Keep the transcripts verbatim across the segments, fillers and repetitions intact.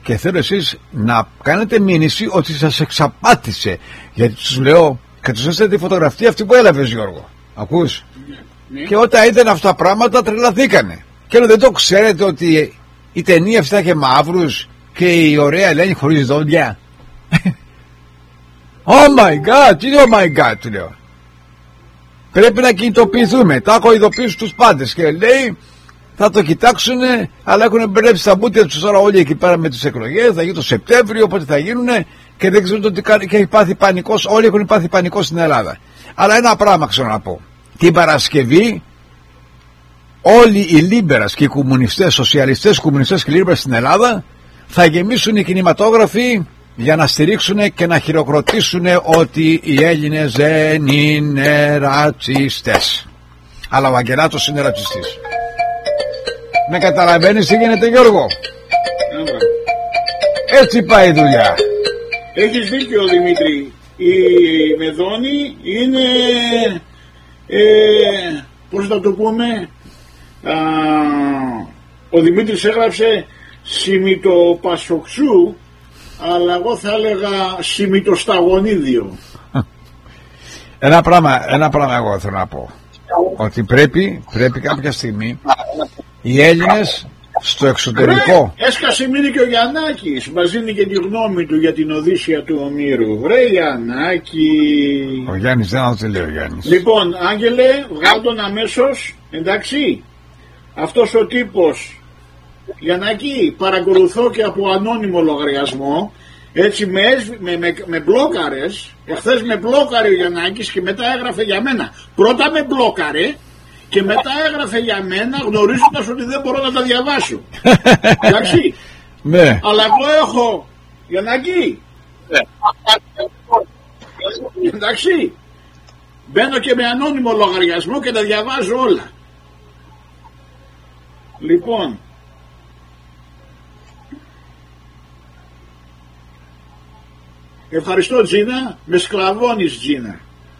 και θέλω εσείς να κάνετε μήνυση ότι σας εξαπάτησε. Γιατί τους λέω και τους έστειλε τη φωτογραφία αυτή που έλαβες, Γιώργο. Ακούς? Ναι. Και όταν είδαν αυτά τα πράγματα τρελαθήκανε. Και λέω, δεν το ξέρετε ότι η ταινία αυτή θα είχε μαύρους και η ωραία Ελένη χωρίς δόντια? Oh my God, τι είναι oh my God, του λέω. Πρέπει να κινητοποιηθούμε. Τα έχω ειδοποιήσει στους πάντες και λέει θα το κοιτάξουν, αλλά έχουν μπερδέψει τα μπούτια τους τώρα όλοι εκεί πέρα με τις εκλογές. Θα γίνει το Σεπτέμβριο, οπότε θα γίνουν και δεν ξέρουν τι κάνει και έχει πάθει πανικός. Όλοι έχουν πάθει πανικός στην Ελλάδα. Αλλά ένα πράγμα ξέρω να πω. Την Παρασκευή όλοι οι Λίμπερας και οι κομμουνιστές, σοσιαλιστές, κομμουνιστές και Λίμπερας στην Ελλάδα θα γεμίσουν οι κινηματόγραφοι για να στηρίξουν και να χειροκροτήσουν ότι οι Έλληνες δεν είναι ρατσιστές. Αλλά ο Αγγελάτος είναι ρατσιστής. Με καταλαβαίνεις τι γίνεται, Γιώργο? Έτσι πάει η δουλειά. Έχεις δίκιο, Δημήτρη. Η Μεδόνη είναι ε, πώς θα το πούμε, α, ο Δημήτρης έγραψε σημιτοπασοξού, αλλά εγώ θα έλεγα σημιτοσταγονίδιο. Ένα πράγμα, ένα πράγμα εγώ θέλω να πω. Ότι πρέπει, πρέπει κάποια στιγμή οι Έλληνες στο εξωτερικό. Ρε, έσκασε μείνει και ο Γιαννάκης. Μας δίνει και τη γνώμη του για την Οδύσσια του Ομήρου. Ρε Γιαννάκη. Ο Γιάννης δεν θα το λέει ο Γιάννης. Λοιπόν, Άγγελε, βγάλ' τον αμέσως. Εντάξει. Αυτός ο τύπος, Γιαννάκη, παρακολουθώ και από ανώνυμο λογαριασμό. Έτσι με, με, με, με μπλόκαρες. Εχθές με μπλόκαρε ο Γιαννάκης και μετά έγραφε για μένα. Πρώτα με μπλόκαρε και μετά έγραφε για μένα γνωρίζοντας ότι δεν μπορώ να τα διαβάσω. Εντάξει. Ναι. Αλλά εγώ έχω, Γιαννάκη, εντάξει, μπαίνω και με ανώνυμο λογαριασμό και τα διαβάζω όλα. Λοιπόν, ευχαριστώ Τζίνα, με σκλαβώνεις Τζίνα.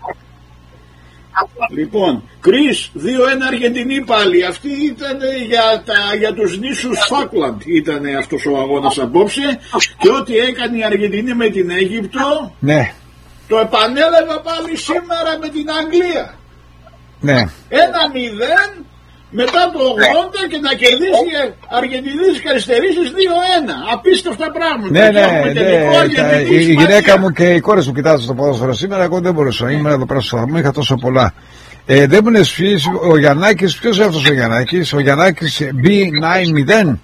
Λοιπόν, Κρίς, δύο ένα Αργεντινή πάλι. Αυτή ήταν για, τα, για τους νήσους Φάκλαντ ήταν αυτός ο αγώνας απόψε. Και ό,τι έκανε η Αργεντινή με την Αίγυπτο, ναι, το επανέλαβα πάλι σήμερα με την Αγγλία. Ναι. Ένα μηδέν μετά το ογδόντα και να κερδίσει Αργεντινής καθυστερήσεις δύο ένα. Απίστευτα πράγματα. Ναι, ναι, ναι. Η, η γυναίκα μου και οι κόρες μου κοιτάζουν στο ποδόσφαιρο σήμερα. Εγώ δεν μπορούσα. Ήμουν εδώ πέρα στο σταθμό, είχα τόσο πολλά. Ε, δεν μου είναι σφύγει ο Γιαννάκης. Ποιος είναι αυτός ο Γιαννάκης? Ο Γιαννάκης μπι εννιά μηδέν.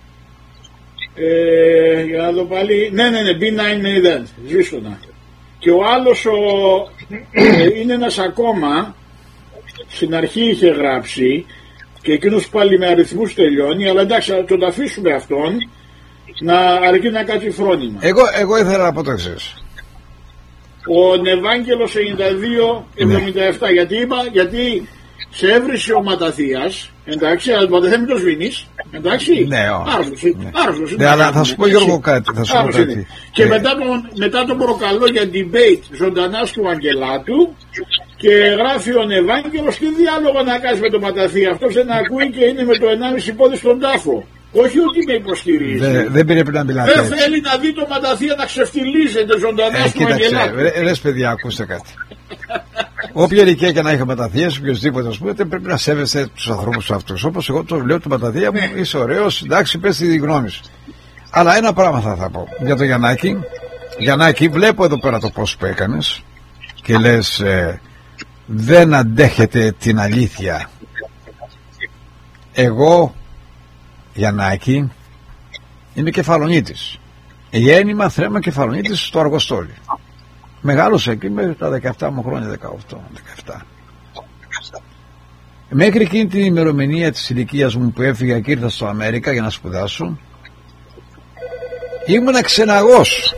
Ε, για να δω πάλι. Ναι, ναι, ναι, μπι εννιά μηδέν. Ζήσωνα. Και ο άλλος ο, ε, είναι ένας ακόμα. Στην αρχή είχε γράψει. Και εκείνος πάλι με αριθμούς τελειώνει, αλλά εντάξει, θα τον αφήσουμε αυτόν να αρκεί να κάτσει φρόνημα. Εγώ, εγώ ήθελα να πω το εξής. Ο Νευάγγελος ενενήντα δύο εβδομήντα επτά, ναι. γιατί είπα, γιατί σε έβρισε ο Ματαθίας, εντάξει, αλλά Ματαθία μην το σβήνεις, εντάξει, ναι, άρρωστος, ναι. άρρωστος. Ναι, αλλά θα σου πω Γιώργο κάτι, θα σου πω κάτι. Και ναι. μετά, τον, μετά τον προκαλώ για debate ζωντανά του Αγγελάτου και γράφει ο Νευάγγελος τι διάλογο να κάνεις με τον Ματαθία, αυτός δεν ακούει και είναι με το ενάμιση πόδι στον τάφο. Όχι ότι με υποστηρίζει. Δεν δε πρέπει να μιλάτε. Δεν θέλει να δει το Ματαθία να ξεφτιλίζεται ζωντανά ε, στον Αγγελάτου. Ρε παιδιά, ακούστε κάτι. Όποια ηλικία και να έχει Ματαθίας, οποιοδήποτε α πούμε, πρέπει να σέβεστε τους ανθρώπους αυτούς. Όπως εγώ το λέω, του Ματαθία μου, ναι. Είσαι ωραίος, εντάξει, πες τη γνώμη σου. Αλλά ένα πράγμα θα, θα πω για το Γιαννάκη. Γιαννάκη, βλέπω εδώ πέρα το πώς που έκανες και λες ε, δεν αντέχετε την αλήθεια. Εγώ, Γιαννάκη, είμαι Κεφαλονίτης. Γέννημα, θρέμα Κεφαλονίτης στο Αργοστόλι. Μεγάλωσα εκεί μέχρι τα δεκαεπτά μου χρόνια, δεκαοκτώ, δεκαεπτά. Μέχρι εκείνη την ημερομηνία της ηλικίας μου που έφυγα και ήρθα στο Αμέρικα για να σπουδάσω, ήμουνα ξεναγός.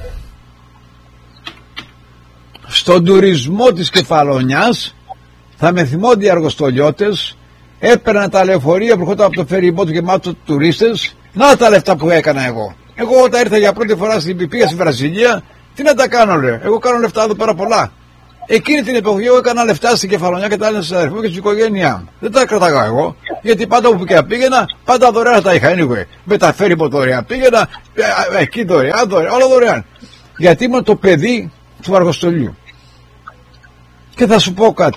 Στον τουρισμό της Κεφαλονιάς θα με θυμώνται οι αργοστολιώτες, έπαιρνα τα λεωφορεία που έρχονταν από το φεριμπότ γεμάτο τουρίστες. Να τα λεφτά που έκανα εγώ. Εγώ όταν ήρθα για πρώτη φορά στην πήγα στη Βραζιλία, τι να τα κάνω, λέω. Εγώ κάνω λεφτά εδώ πέρα πολλά. Εκείνη την εποχή εγώ έκανα λεφτά στην Κεφαλονιά και τα έλεγα στους αδερφούς και στην οικογένειά μου. Δεν τα κρατάγα εγώ, γιατί πάντα όπου και πήγαινα, πάντα δωρεάν τα είχα. Anyway, με τα φέρει από δωρεάν πήγαινα, εκεί δωρεάν, δωρεάν, όλα δωρεάν. Γιατί ήμουν το παιδί του αργοστολιού. Και θα σου πω κάτι.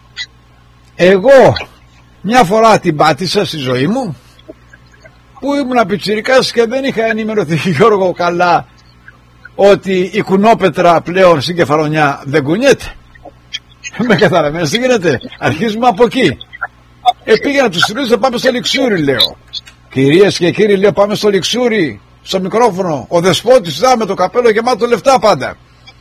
Εγώ μια φορά την πάτησα στη ζωή μου, που ήμουν πιτσιρικάς και δεν είχα ενημερωθεί, Γιώργο, καλά, ότι η κουνόπετρα πλέον στην Κεφαλονιά δεν κουνιέται. Με καταλαβαίνεις τι γίνεται? Αρχίζουμε από εκεί. Ε, πήγαινα τους τρεις να πάμε στο Λιξούρι, λέω. Κυρίες και κύριοι, λέω, πάμε στο Λιξούρι, στο μικρόφωνο. Ο Δεσπότης δά με το καπέλο γεμάτο λεφτά πάντα.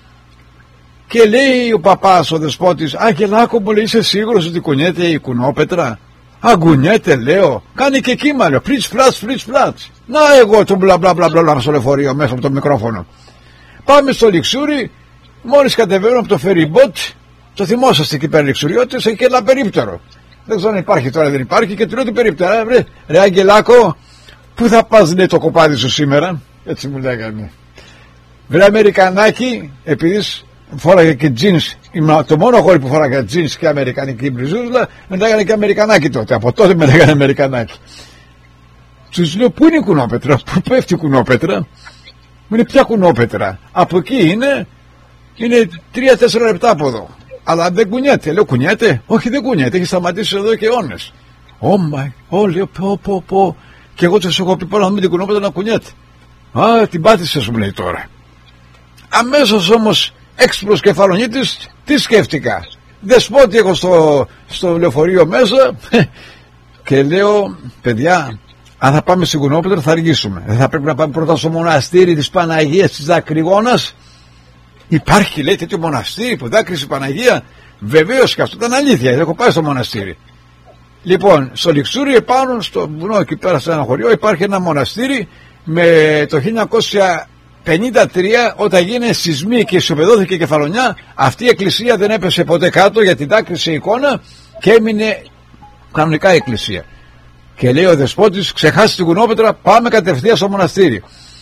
Και λέει ο παπάς, ο Δεσπότης, Αγγελάκο μου, λέει, είσαι σίγουρος ότι κουνιέται η κουνόπετρα? Αγκουνιέται, λέω. Κάνει και κύμα, λέω. Πλίτς φλάτς, πλίτς φλάτς. Να εγώ το μπλα μπλα μπλα μπλα στο λεωφορείο μέσα από το μικρόφωνο. Πάμε στο Λιξούρι, μόλις κατεβαίνω από το φεριμπότ, το θυμόσαστε εκεί πέρα Λιξουριώτες, έχει και ένα περίπτερο. Δεν ξέρω αν υπάρχει τώρα, δεν υπάρχει, και του λέω το περίπτερο. Ρε, ρε Αγγελάκο, πού θα πας, λέει, το κοπάδι σου σήμερα? Έτσι μου λέγανε. Βρε Αμερικανάκι, επειδή φόραγε και τζίνς, το μόνο γόρι που φόραγε τζίνς και αμερικανική μπριζούζλα, με λέγανε και Αμερικανάκι τότε. Από τότε με λέγανε Αμερικανάκι. Τους λέω, πού είναι η κουνόπετρα, πού πέφτει η κουνόπετρα? Μου είναι, ποια κουνόπετρα? Από εκεί είναι, είναι τρία τέσσερα λεπτά από εδώ. Αλλά δεν κουνιέται. Λέω, κουνιέται? Όχι, δεν κουνιέται, έχει σταματήσει εδώ και αιώνες. Oh my, oh, λέω, πω, πω, πω. Και εγώ τους έχω πει, πάνω να μην την κουνόπετρα να κουνιέται. Α, την πάτησες, μου λέει τώρα. Αμέσως όμως, έξυπνος Κεφαλονίτης, τι σκέφτηκα? Δεσπότη έχω στο, στο λεωφορείο μέσα και λέω, παιδιά, αν θα πάμε στην κουνόπετρα θα αργήσουμε. Δεν θα πρέπει να πάμε πρώτα στο μοναστήρι της Παναγίας της Δακρυγόνας? Υπάρχει, λέει, τέτοιο μοναστήρι που δάκρυσε η Παναγία? Βεβαίως, και αυτό ήταν αλήθεια, έχω πάει στο μοναστήρι. Λοιπόν, στο Λιξούρι επάνω στο βουνό εκεί πέρα σε ένα χωριό υπάρχει ένα μοναστήρι, με το χίλια εννιακόσια πενήντα τρία, όταν γίνανε σεισμοί και ισοπεδώθηκε η Κεφαλονιά, αυτή η εκκλησία δεν έπεσε ποτέ κάτω γιατί δάκρυσε η εικόνα και έμεινε κανονικά η εκκλησία. Και λέει ο Δεσπότης, ξεχάσει την κουνόπετρα, πάμε κατευθείαν στο μοναστήρι.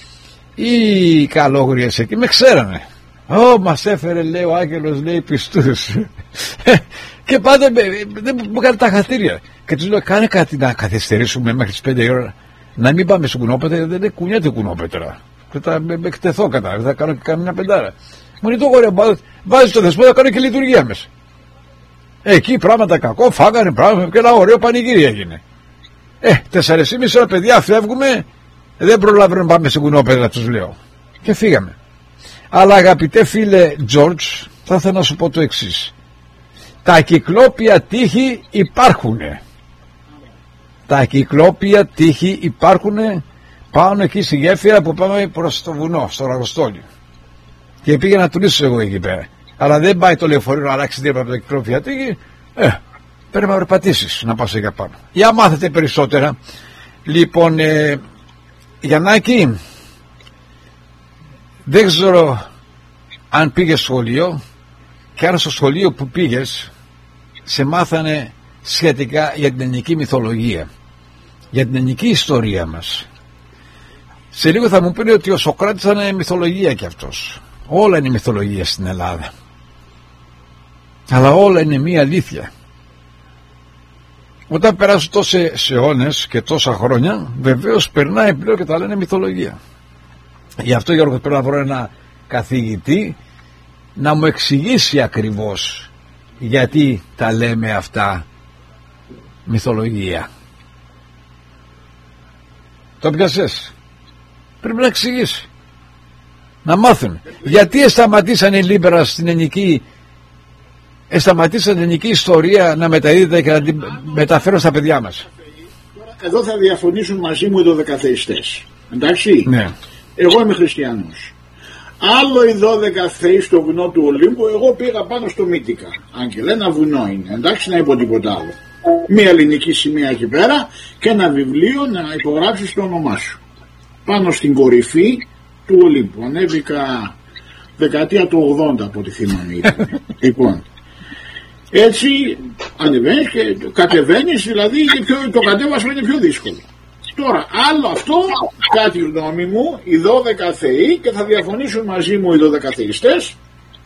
Οι καλόγριες εκεί με ξέρανε. Ω, μας έφερε, λέει, ο άγγελος, λέει, πιστούς. Και πάντα δεν μου έκανε τα χατήρια. Και τους λέω, κάνε κάτι να καθυστερήσουμε μέχρι τις πέντε η ώρα, να μην πάμε στην κουνόπετρα, δεν κουνιέται κουνόπετρα. Και θα με, με εκτεθώ κατά, θα κάνω και καμιά πεντάρα. Μου είναι το γόρια, βάζει το Δεσπότη, θα κάνω και λειτουργία μέσα. Εκεί πράγματα κακό, φάγανε πράγματα και ένα ωραίο πανηγύρι έγινε. Ε, τέσσερις και μισή ώρα, παιδιά, φεύγουμε, δεν προλαβαίνουμε να πάμε στην κουνόπετρα, τους λέω. Και φύγαμε. Αλλά αγαπητέ φίλε George, θα ήθελα να σου πω το εξής. Τα κυκλόπια τείχη υπάρχουνε. Τα κυκλόπια τείχη υπάρχουνε πάνω εκεί στη γέφυρα που πάμε προς το βουνό, στο Αργοστόλιο. Και πήγα να τουρίσω εγώ εκεί πέρα. Αλλά δεν πάει το λεωφορείο να αλλάξει τίποτα από τα κυκλόπια τείχη. Ε, πρέπει να περπατήσεις να πας εκεί πάνω. Για μάθετε περισσότερα. Λοιπόν, ε, Γιαννάκη, δεν ξέρω αν πήγες σχολείο και αν στο σχολείο που πήγες σε μάθανε σχετικά για την ελληνική μυθολογία, για την ελληνική ιστορία μας. Σε λίγο θα μου πει ότι ο Σοκράτης ήταν μυθολογία κι αυτός. Όλα είναι μυθολογία στην Ελλάδα. Αλλά όλα είναι μία αλήθεια. Όταν περάσουν τόσες αιώνες και τόσα χρόνια, βεβαίως περνάει πλέον και τα λένε μυθολογία. Γι' αυτό, Γιώργο, πρέπει να βρω ένα καθηγητή να μου εξηγήσει ακριβώς γιατί τα λέμε αυτά μυθολογία. Το πιασες? Πρέπει να εξηγήσει, να μάθουν γιατί σταματήσαν οι Λίμπερα στην ελληνική, σταματήσαν την ελληνική ιστορία να μεταδίδεται και να την μεταφέρουν στα παιδιά μας. Εδώ θα διαφωνήσουν μαζί μου οι δωδεκαθεϊστές, εντάξει? Ναι. Εγώ είμαι χριστιανός. Άλλο οι δώδεκα θεοί στο βουνό του Ολύμπου, εγώ πήγα πάνω στο Μύτικα. Αν και λέει ένα βουνό είναι, εντάξει, να είπω τίποτα άλλο. Μία ελληνική σημαία εκεί πέρα και ένα βιβλίο να υπογράψεις το όνομά σου. Πάνω στην κορυφή του Ολύμπου. Ανέβηκα δεκαετία του ογδόντα από ό,τι θυμάμαι. Λοιπόν, έτσι ανεβαίνεις και κατεβαίνεις, δηλαδή πιο, το κατέβασμα είναι πιο δύσκολο. Τώρα, άλλο αυτό, κάτι γνώμη μου, οι δώδεκα θεοί, και θα διαφωνήσουν μαζί μου οι δωδεκαθεϊστές,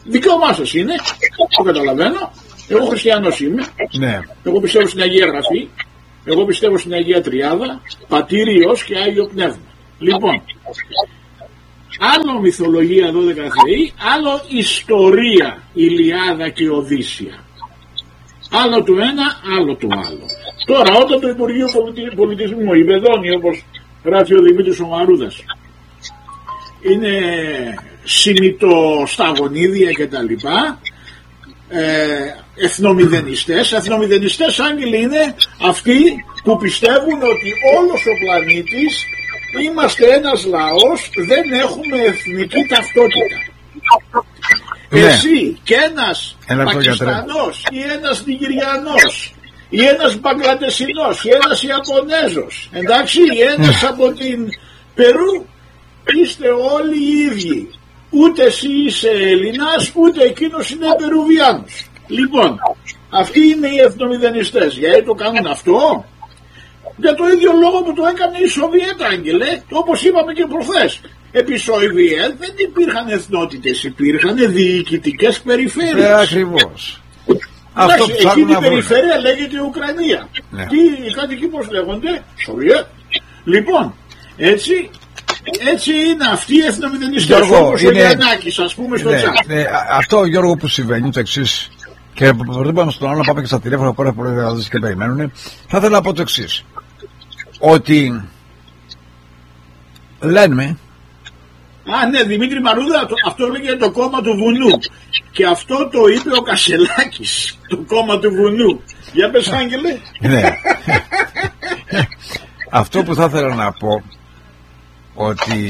Δικαίωμά σας είναι, το καταλαβαίνω. Εγώ χριστιανός είμαι. Ναι. Εγώ πιστεύω στην Αγία Γραφή. Εγώ πιστεύω στην Αγία Τριάδα, Πατήρ, Υιός και Άγιο Πνεύμα. Λοιπόν, άλλο μυθολογία δώδεκα θεοί, άλλο ιστορία, Ηλιάδα και Οδύσσια. Άλλο του ένα, άλλο του άλλο. Τώρα όταν το Υπουργείο Πολιτισμού, η Βεδόνη, όπως γράφει ο Δημήτρης ο Μαρούδας, είναι συνητό στα γονίδια και τα λοιπά, ε, εθνομηδενιστές, εθνομηδενιστές άγγελοι είναι αυτοί που πιστεύουν ότι όλος ο πλανήτης είμαστε ένας λαός, δεν έχουμε εθνική ταυτότητα. Ναι. Εσύ και ένας Ένα Πακιστανός ή ένας Νιγηριανός ή ένας Μπαγκλαντεσινός ή ένας Ιαπωνέζος, εντάξει, ή ένας ναι. από την Περού, είστε όλοι οι ίδιοι. Ούτε εσύ είσαι Ελληνάς, ούτε εκείνος είναι Περουβιάνος. Λοιπόν, αυτοί είναι οι εθνομηδενιστές. Γιατί το κάνουν αυτό? Για το ίδιο λόγο που το έκανε η Σοβιέτ, άγγελε, όπως είπαμε και προχθές. Επί Σοβιέτ δεν υπήρχαν εθνότητες, υπήρχαν διοικητικές περιφέρειες. Ε, ακριβώς. Αυτό εκείνη η περιφέρεια λέγεται Ουκρανία. Ναι. Τι, οι κάτοικοι πώς λέγονται? Σοβιέτ. Λοιπόν, έτσι... Έτσι είναι αυτοί οι εθνομηδενιστές, όπως είναι... ο Γιαννάκης, ας πούμε, στο ναι, chat. Ναι, αυτό, Γιώργο, που συμβαίνει το εξής, και πριν πάμε στον άλλο να πάμε και στα τηλέφωνα που πολλές και περιμένουν, θα ήθελα να πω το εξής, ότι λένε... Α, ναι, Δημήτρη Μαρούδα, το, αυτό λέγεται το κόμμα του βουνού. Και αυτό το είπε ο Κασελάκης, το κόμμα του βουνού. Για πες, Άγγελε. Ναι. Αυτό που θα ήθελα να πω, ότι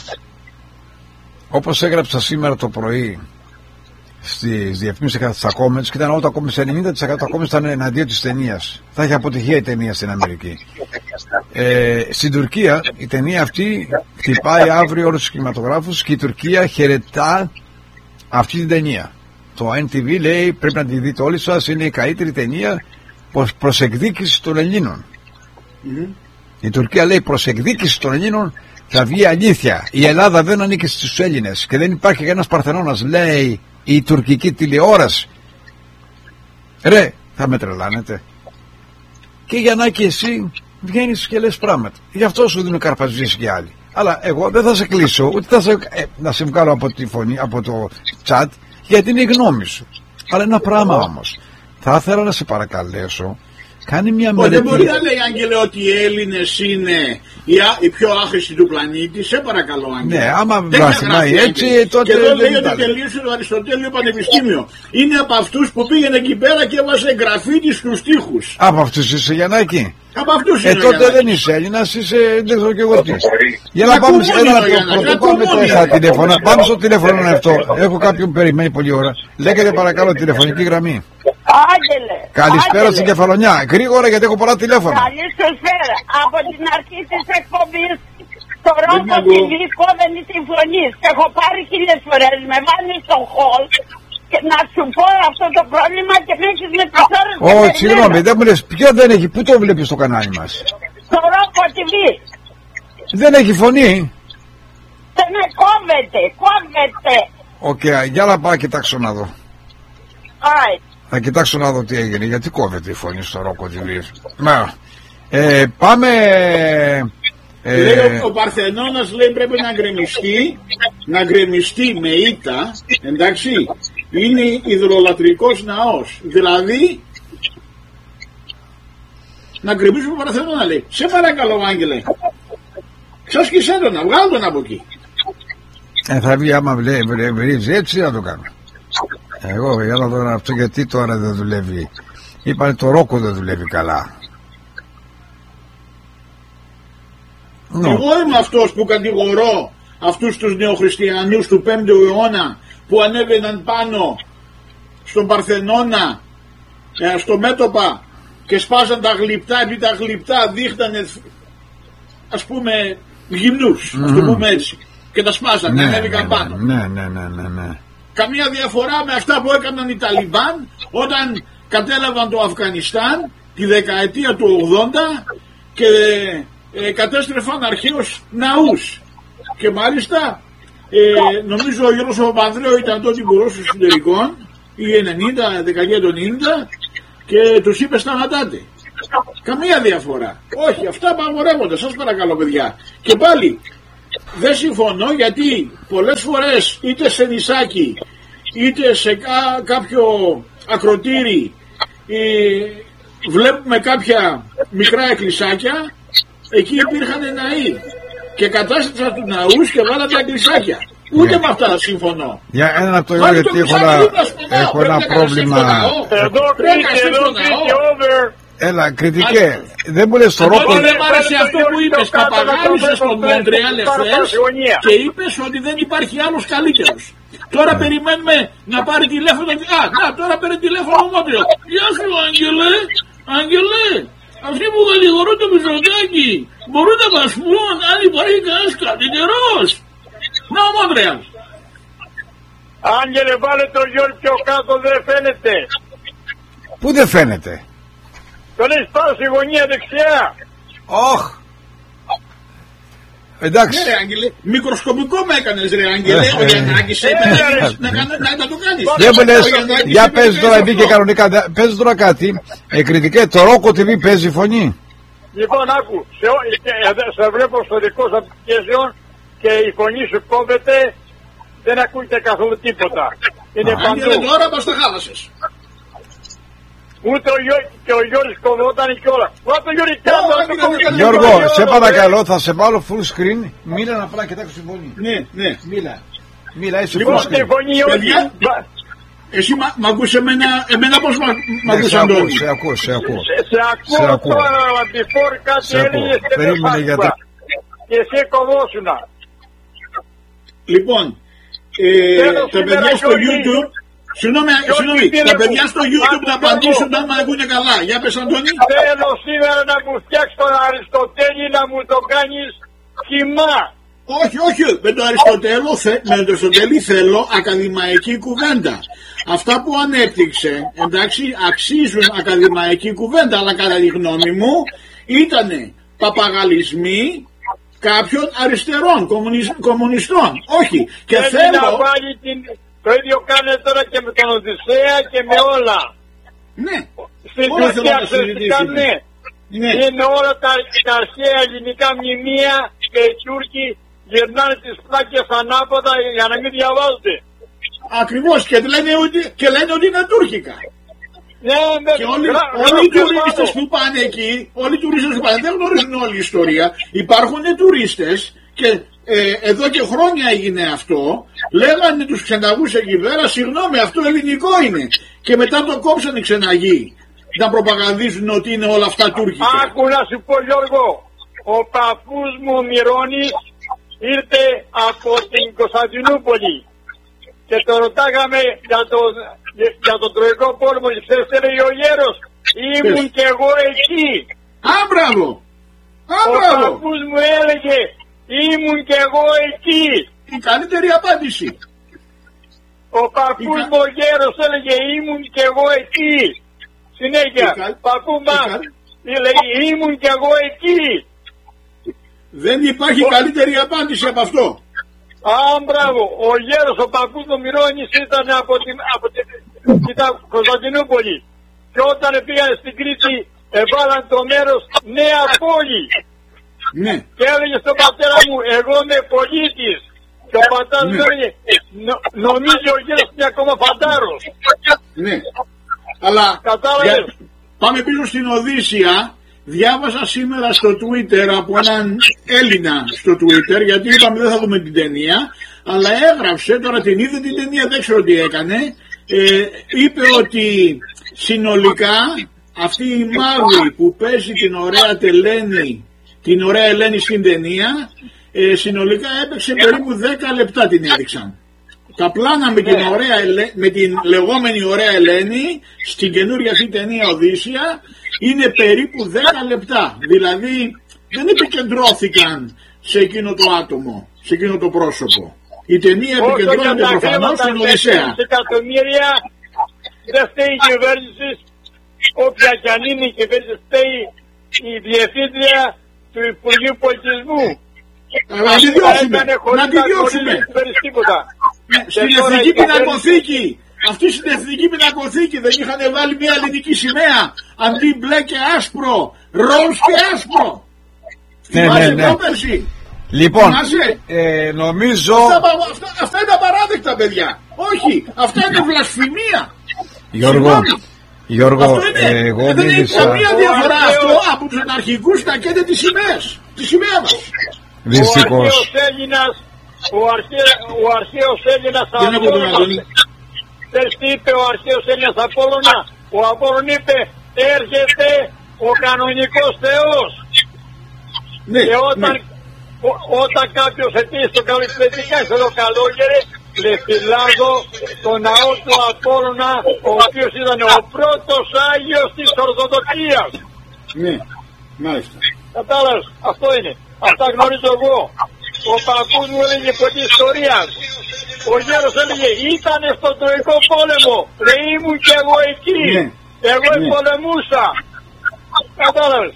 όπως έγραψα σήμερα το πρωί στις διαφημίσεις και στα comments, και ήταν όλα τα comments, ενενήντα τοις εκατό τα comments ήταν εναντίον της ταινίας. Θα έχει αποτυχία η ταινία στην Αμερική. Ε, στην Τουρκία η ταινία αυτή χτυπάει αύριο όλους τους κινηματογράφους και η Τουρκία χαιρετά αυτή την ταινία. Το εν τι βι λέει πρέπει να τη δείτε όλοι σας, είναι η καλύτερη ταινία προς εκδίκηση των Ελλήνων. Mm-hmm. Η Τουρκία λέει προς εκδίκηση των Ελλήνων θα βγει αλήθεια. Η Ελλάδα δεν ανήκει στους Έλληνες και δεν υπάρχει κανένας Παρθενώνας, λέει η τουρκική τηλεόραση. Ρε, θα με τρελάνετε. Και Γιαννάκη, εσύ βγαίνεις και λες πράγματα. Γι' αυτό σου δίνουν καρπαζίες και άλλοι. Αλλά εγώ δεν θα σε κλείσω, ούτε θα σε, ε, να σε βγάλω από τη φωνή, από το chat, γιατί είναι η γνώμη σου. Αλλά ένα πράγμα όμως. Θα ήθελα να σε παρακαλέσω, κάνει μια μελέτη. Δεν μπορεί να λέει, Άγγελε, ότι οι Έλληνες είναι οι, οι πιο άχρηστοι του πλανήτη. Σε παρακαλώ, Άγγελε. Ναι, άμα βρασιμάει έτσι, τότε. Και εδώ λέει ότι τελείωσε το Αριστοτέλειο Πανεπιστήμιο. Είναι από αυτούς που πήγαινε εκεί πέρα και έβαζε γραφίτι στους τοίχους. Από αυτούς είσαι, Γιαννάκη? Από αυτούς ε, είναι. τότε Γιαννάκη. Δεν είσαι Έλληνας, είσαι. Δεν ξέρω και εγώ τι. Για να πάμε σε ένα τηλέφωνο. Πάμε στο τηλέφωνο αυτό. Έχω κάποιον περιμένει πολλή ώρα. Λέγεται παρακαλώ τηλεφωνική γραμμή. Άγγελε. Καλησπέρα στην Κεφαλονιά. Γρήγορα γιατί έχω πολλά τηλέφωνα. Καλησπέρα. Από την αρχή της εκπομπής το Ρόκο τι βι δεν συμφωνείς. Έχω πάρει χίλιες φορές. Με βάλεις στο χολ και να σου πω αυτό το πρόβλημα και με έχεις με τις ώρες. Όχι, συγγνώμη, δεν μου λες. Ποιο δεν έχει, πού το βλέπεις στο κανάλι μας? Το Ρόκο τι βι. Δεν έχει φωνή. Δεν με κόβεται, κόβεται. Οκ, okay, για να πάω κοιτάξω να δω. Άι. Θα κοιτάξω να δω τι έγινε, γιατί κόβεται η φωνή στο Ρόκο τι βι. Να, ε, πάμε... Ε... Λέει ο Παρθενώνας, λέει, πρέπει να γκρεμιστεί, να γκρεμιστεί με ήττα, εντάξει, είναι υδρολατρικός ναός. Δηλαδή, να γκρεμίσουμε ο Παρθενώνα, λέει. Σε παρακαλώ, Άγγελε. Ξάσκησέ τον, βγάλω τον από εκεί. Ε, θα βγει άμα βρίζει έτσι να το κάνω. Εγώ για να δω αυτό γιατί τώρα δεν δουλεύει. Είπανε το Ρόκο δεν δουλεύει καλά. No. Εγώ είμαι αυτός που κατηγορώ αυτούς τους νεοχριστιανούς του πέμπτου αιώνα που ανέβαιναν πάνω στον Παρθενώνα, ε, στο μέτωπα και σπάζαν τα γλυπτά, επειδή τα γλυπτά δείχνανε ας πούμε γυμνούς, mm. ας το πούμε έτσι, και τα σπάζαν, ναι, ανέβηκαν ναι, πάνω. Ναι, ναι, ναι, ναι, ναι. Καμία διαφορά με αυτά που έκαναν οι Ταλιμπάν όταν κατέλαβαν το Αφγανιστάν τη δεκαετία του ογδόντα και ε, κατέστρεφαν αρχαίους ναούς και μάλιστα Ε, νομίζω ο Γιώργος Παπανδρέου ήταν τότε υπουργός εσωτερικών, η ενενήντα, δεκαετία του ενενήντα, και τους είπε σταματάτε. Καμία διαφορά. Όχι, αυτά απαγορεύονται, σας παρακαλώ παιδιά. Και πάλι δεν συμφωνώ, γιατί πολλές φορές είτε σε νησάκι είτε σε κά, κάποιο ακροτήρι ε, βλέπουμε κάποια μικρά εκκλησάκια, εκεί υπήρχαν ναοί και κατάστασαν τους ναούς και βάλαν τα εκκλησάκια. Ούτε yeah. με αυτά συμφωνώ. Για ένα λεπτό, γιατί έχω ένα, έχω ένα πρόβλημα. Εδώ κρίνει, εδώ κρίνει, over. Έλα, κριτικέ, δεν μου λες το ρόκο. Εγώ δεν μ' άρεσε αυτό που είπες, παπαγάλισες στο Μοντρεάλ εχθές και είπες ότι δεν υπάρχει άλλος καλύτερος. Τώρα περιμένουμε να πάρει τηλέφωνο. Α, να, τώρα παίρνει τηλέφωνο ο Μόντρεαλ. Γεια σου, Άγγελε, Άγγελε, αυτοί που γαλιγορούν το Μητσοτάκη μπορούν να μας πούν αν υπάρχει κανένας καλύτερος. Να, ο Μόντρεαλ. Άγγελε, βάλε το Γιώργο πιο κάτω, δεν φαίνεται. Πού δεν φαίνεται? Τον έχεις πάρει στη γωνία δεξιά. Όχ. Εντάξει. Ναι ρε Άγγελε, μικροσκοπικό με έκανες ρε Άγγελε, ο Γιαννάκης έπαιρνε να το κάνεις. Δεν μου λες, για πες τώρα, μπήκε κανονικά, πες τώρα κάτι, εκριτικέ, το Ρόκο τι βι παίζει φωνή. Λοιπόν, άκου, σε, σε βλέπω στο δικό σου application και η φωνή σου κόβεται, δεν ακούγεται καθόλου τίποτα. Είναι παντού. Άγγελε, τώρα μας τα χάλασες. Ούτε ο Γιώργος και ο Γιώργος κοβόταν και όλα. Ούτε ο Γιώργος κοβόταν. Γιώργο, σε παρακαλώ, θα σε βάλω full screen. Μίλα να απλά κοιτάξω τη φωνή. Ναι, ναι. Μίλα. Μίλα, είσαι λοιπόν, full screen. τη φωνή όχι. Εσύ μ' ακούς εμένα, εμένα πώς μ' ακούς Αντώνη? Σε ακούω, σε ακούω. Σε ακούω τώρα, before κάτι έλεγες και δεν φάσπα. Και εσύ κοβόσουνα. Λοιπόν, τα παιδιά στο YouTube... Συγγνώμη, συγγνώμη, τα παιδιά στο YouTube να απαντήσουν αν μ' ακούνε καλά. Για πες Αντώνη. Θέλω σήμερα να μου φτιάξεις τον Αριστοτέλη να μου το κάνεις χυμά. Όχι, όχι, με τον Αριστοτέλη, με τον Αριστοτέλη θέλω ακαδημαϊκή κουβέντα. Αυτά που ανέπτυξε, εντάξει, αξίζουν ακαδημαϊκή κουβέντα, αλλά κατά τη γνώμη μου ήτανε παπαγαλισμοί κάποιων αριστερών, κομμουνιστών. Όχι, και Θέλει θέλω... να βάλει την... Το ίδιο κάνετε τώρα και με τον Οδυσσέα και με όλα. Ναι. Στην Τουρκία ξέρετε ναι. ναι. Είναι όλα τα, τα αρχαία ελληνικά μνημεία και οι Τούρκοι γυρνάνε τις πλάκες ανάποδα για να μην διαβάζετε. Ακριβώς και λένε ότι, και λένε ότι είναι τουρκικά. Ναι, ναι, και όλοι, γρα, όλοι οι τουρίστες που πάνε εκεί, όλοι οι τουρίστες που πάνε δεν γνωρίζουν όλη η ιστορία. Υπάρχουν τουρίστες και ε, εδώ και χρόνια έγινε αυτό. Λέγανε τους ξεναγούς εκεί πέρα, συγγνώμη, αυτό ελληνικό είναι. Και μετά το κόψανε ξεναγοί. Να προπαγανδίζουν ότι είναι όλα αυτά τουρκικά. Άκου να σου πω Γιώργο, ο παππούς μου ο Μυρώνης ήρθε από την Κωνσταντινούπολη και το ρωτάγαμε για, το, για τον Τροϊκό πόλεμο και ξέρεις τι έλεγε ο γέρος, ήμουν κι εγώ εκεί. Α, μπράβο! Α, ο μπράβο! παππούς μου έλεγε, ήμουν κι εγώ εκεί. Η καλύτερη απάντηση. Ο παππούς μου ο γέρος έλεγε, ήμουν κι εγώ εκεί. Συνέχεια, παππού μας, έλεγε, ήμουν κι εγώ εκεί. Δεν υπάρχει ο... καλύτερη απάντηση από αυτό. Α, μπράβο. Ο γέρος, ο παππούς του Μυρώνης ήταν από την, από την ήταν Κωνσταντινούπολη. Και όταν πήγαν στην Κρήτη, έβαλαν το μέρος Νέα Πόλη. Ναι. Και έλεγε στον πατέρα μου, εγώ είμαι πολίτης. Και ο πατέρας μου έλεγε, νο, νομίζει ο γέρος είναι ακόμα φαντάρος. Ναι. Αλλά για... πάμε πίσω στην Οδύσσια. Διάβασα σήμερα στο Twitter από έναν Έλληνα στο Twitter, γιατί είπαμε δεν θα δούμε την ταινία, αλλά έγραψε, τώρα την είδε την ταινία, δεν ξέρω τι έκανε, ε, είπε ότι συνολικά αυτή η μαύρη που παίζει την ωραία Τελένη, την ωραία Ελένη στην ταινία, ε, συνολικά έπαιξε περίπου δέκα λεπτά την έδειξαν. Τα πλάνα με την, ωραία, με την λεγόμενη ωραία Ελένη στην καινούρια αυτή ταινία Οδύσσια είναι περίπου δέκα λεπτά. Δηλαδή δεν επικεντρώθηκαν σε εκείνο το άτομο, σε εκείνο το πρόσωπο. Η ταινία επικεντρώνεται προφανώς στην Οδυσσέα. Εκατομμύρια δεν φταίει η κυβέρνηση, όποια κι αν είναι η κυβέρνηση, φταίει η διευθύντρια του Υπουργείου Πολιτισμού. Να τη διώξουμε. Να τη διώξουμε. Στην Εθνική Πινακοθήκη. Αυτή στην Εθνική Πινακοθήκη δεν είχαν βάλει μια ελληνική σημαία αντί μπλε και άσπρο, ροζ και άσπρο. Ναι, ναι, ναι. Λοιπόν, ε, νομίζω... Αυτά, αυτά, αυτά είναι απαράδεκτα, παιδιά. Όχι, αυτά είναι βλασφημία. Γιώργο, Γιώργο, αυτό είναι, ε, εγώ δεν έχει μίλησα... καμία διαφορά αυτό από τους αναρχικούς να καίνε τις σημαίες. Τη σημαία μας. Δυστυχώς. Ο αρχαίος Έλληνας, ο, αρχαί, ο αρχαίος Έλληνας Απόλλωνας, θες τι είπε ο αρχαίος Έλληνας Απόλλωνα? Ο Απόλλων είπε, έρχεται ο κανονικός Θεός. Ναι, και όταν, ναι. Ό, όταν κάποιος ετήσει το καλοκαιρινικά σε το καλόγερε, λεφυλάδο το ναό του Απόλλωνα, ο οποίος ήταν ο πρώτος Άγιος της Ορθοδοξίας. Ναι, μάλιστα. Κατάλαβες, αυτό είναι. Αυτά γνωρίζω εγώ. Ο παππούς μου έλεγε πολλή ιστορία. Ο γέρος έλεγε, ήταν στον Τροϊκό πόλεμο. Ρε ήμουν κι εγώ εκεί. Ναι. Εγώ Ναι. πολεμούσα. Κατάλαβες.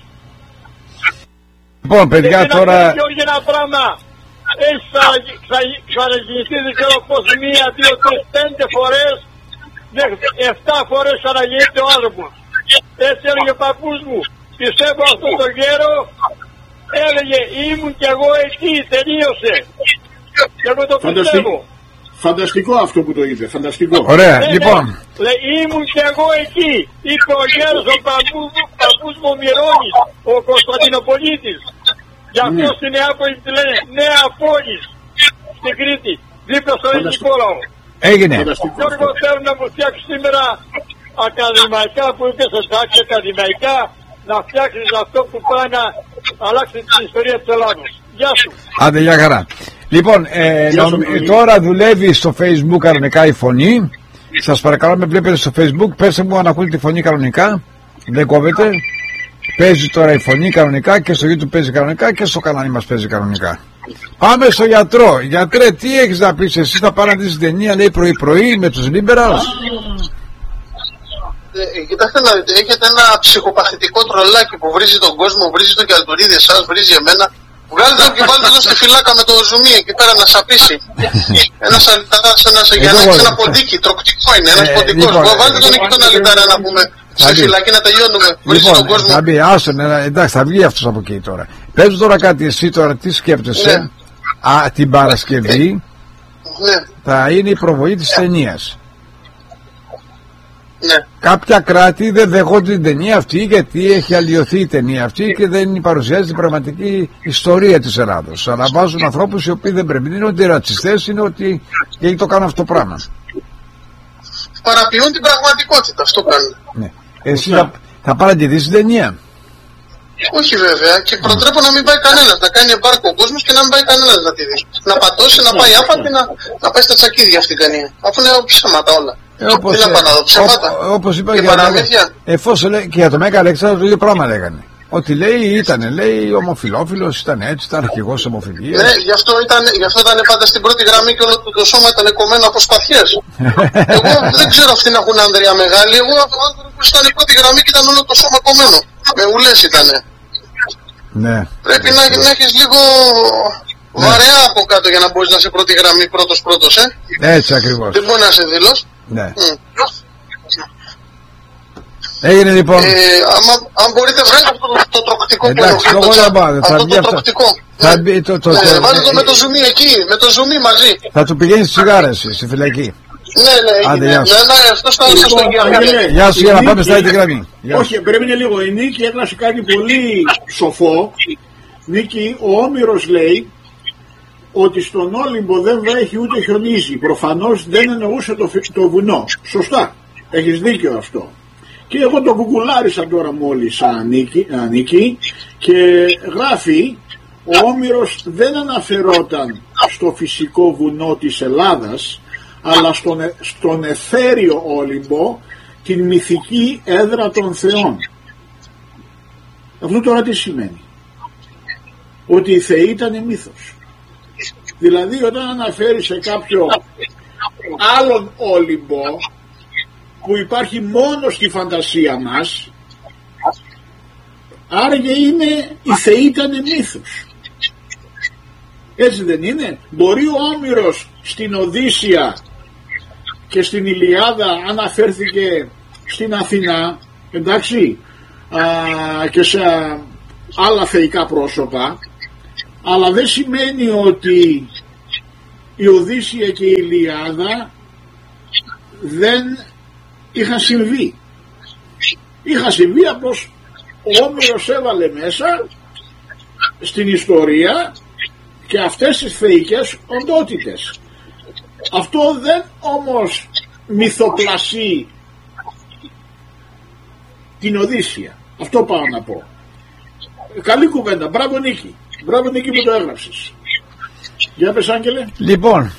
Λοιπόν, παιδιά, και τώρα... Και όχι ένα πράγμα. Έχει ξαναγεννηθεί, δεν ξέρω πώς, μία, δύο, τρεις, πέντε φορές, εφτά φορές ξαναγεννείται ο άνθρωπος. Έτσι έλεγε ο παππούς μου. Πιστεύω αυτό το γέρο, έλεγε ήμουν κι εγώ εκεί, τελείωσε. Και εγώ το πιστεύω. Φανταστικό αυτό που το είπε, φανταστικό. Ωραία, Ναι, λοιπόν. ναι. Λέει, ήμουν κι εγώ εκεί. Είπε ο γέρος, ο παππούς μου, παππούς μου Μυρώνης, ο Κωνσταντινοπολίτης. Γι' αυτό Ναι. στη Νεάπολη τη λένε Νέα Πόλη, στην Κρήτη, δίπλα στο ελληνικό λαό. Έγινε. Γιώργο, θέλω να μου φτιάξει σήμερα ακαδημαϊκά που είπες, εντάξει, ακαδημαϊκά, να φτιάξεις αυτό που πάει να αλλάξει την ιστορία της Ελλάδος. Γεια σου. Άντε, για χαρά. Λοιπόν, ε, Γεια σου, νομ- Μιχαήλ. τώρα δουλεύει στο Facebook κανονικά η φωνή. Σας παρακαλώ, με βλέπετε στο Facebook. Πέστε μου αν ακούτε τη φωνή κανονικά. Δεν κόβεται. Παίζει τώρα η φωνή κανονικά και στο YouTube παίζει κανονικά και στο κανάλι μας παίζει κανονικά. Πάμε στο γιατρό. Γιατρέ, τι έχεις να πεις εσύ? Θα πάρει να δεις την ταινία, λέει, πρωί-πρωί με τους liberals. Ε, κοιτάξτε να δείτε, έχετε ένα ψυχοπαθητικό τρολάκι που βρίζει τον κόσμο, βρίζει τον Κιαλτουρίδη, εσάς, βρίζει εμένα. Βγάλτε τον και βάλτε τον στη φυλάκα με το ζουμί εκεί πέρα να σαπίσει. Ένας αλυταράς, ένας Γιαννάκης, ένα ποντίκι, τροκτικό είναι, ένας Ε, ποντικός. λοιπόν, Βάλτε τον εκεί τον αλυταρά να πούμε στη μπει. φυλακή να τελειώνουμε. Βρίζει τον Λοιπόν, κόσμο. θα μπει, άσο, ναι, εντάξει, θα βγει αυτός από εκεί τώρα. Πες τώρα κάτι εσύ τώρα, τι σκέφτεσαι? Ναι. Α, την Παρασκευή Ναι, θα είναι η προβολή της ταινίας. ναι. Κάποια κράτη δεν δεχόνται την ταινία αυτή γιατί έχει αλλοιωθεί η ταινία αυτή και δεν παρουσιάζει την πραγματική ιστορία της Ελλάδος. Αλλά βάζουν ανθρώπους οι οποίοι δεν πρέπει. Δεν είναι ότι ρατσιστές, είναι ότι γιατί το κάνουν αυτό το πράγμα. Παραποιούν την πραγματικότητα, αυτό κάνουν. Ναι. Εσύ θα, θα πάρει να τη δεις την ταινία? Όχι βέβαια, και προτρέπω να μην πάει κανένας, να κάνει εμπάρκο ο κόσμος και να μην πάει κανένας να τη δει. Να πατώσει, να πάει άφατη, να, να πάει στα τσακίδια αυτή την ταινία. Αφού είναι ψέματα όλα. Ε, όπως, Τι να πάνε να δω, ψέματα. ό, όπως είπα και για τον παραμύθια. εφόσον λέει, και για τον Μέγα Αλέξανδρο το ίδιο πράγμα λέγανε. Ότι λέει ήταν, λέει ομοφιλόφιλος, ήταν έτσι, ήταν αρχηγός ομοφιλίας. Ναι, γι' αυτό, ήταν, γι' αυτό ήταν πάντα στην πρώτη γραμμή και όλο το, το σώμα ήταν κομμένο από σπαθιές. Εγώ δεν ξέρω αυτοί να έχουν άνδρια μεγάλη. Εγώ άνθρωπος ήταν η πρώτη γραμμή και ήταν όλο το σώμα κομμένο. Με ουλές ήτανε. Ναι. Πρέπει να, να έχεις λίγο βαρεά από κάτω για να μπορείς να είσαι πρώτη γραμμή πρώτος πρώτος, ε. Έτσι ακριβώς. Δεν μπορεί να είσαι δήλος. Ναι. Mm. Έγινε λοιπόν. Ε, άμα, αν μπορείτε βγάλετε αυτό το, το τροκτικό που Εντάξει, ενοχλεί εγώ το δεν chat. πάω, θα Αυτό βγει το αυτό. τροκτικό. Θα Ναι. μπει το- το- Ναι, το- βάλτε το ε, με το ζουμί εκεί, με το ζουμί μαζί. Θα του πηγαίνει τσιγάρα εσύ, στη φυλακή. Ναι, ναι, Άντε, έγινε. γεια σου. Ναι, ναι, αυτό θα σας το Άγγελε, γεια. Γεια σου, η για να πάμε Νίκη- στα άλλη γραμμή. Γεια σου. Όχι, πρέπει να λίγο. Η Νίκη έκλασε κάτι πολύ σοφό. Νίκη, ο Όμηρος λέει ότι στον Όλυμπο δεν βρέχει ούτε χιονίζει. Προφανώς δεν εννοούσε το, φι- το βουνό. Σωστά. Έχεις δίκιο αυτό. Και εγώ το κουκουλάρισα τώρα μόλις Ανίκη, Ανίκη και γράφει ο Όμηρος δεν αναφερόταν στο φυσικό βουνό της Ελλάδας αλλά στον, ε- στον εθέριο Όλυμπο, την μυθική έδρα των θεών. Αυτό τώρα τι σημαίνει? Ότι οι θεοί ήταν μύθος. Δηλαδή όταν αναφέρει σε κάποιο άλλον Όλυμπο που υπάρχει μόνο στη φαντασία μας, άραγε είναι οι θεοί ήταν μύθος. Έτσι δεν είναι? Μπορεί ο Όμηρος στην Οδύσσεια και στην Ηλιάδα αναφέρθηκε στην Αθηνά, εντάξει, α, και σε άλλα θεϊκά πρόσωπα, αλλά δεν σημαίνει ότι η Οδύσσεια και η Ηλιάδα δεν είχαν συμβεί. Είχαν συμβεί, απλώς ο Όμηρος έβαλε μέσα στην ιστορία και αυτές τις θεϊκές οντότητες. Αυτό δεν όμως μυθοπλασεί την Οδύσσεια. Αυτό πάω να πω. Καλή κουβέντα. Μπράβο Νίκη. Μπράβο Νίκη που το έγραψες. Για πες Άγγελε. Λοιπόν,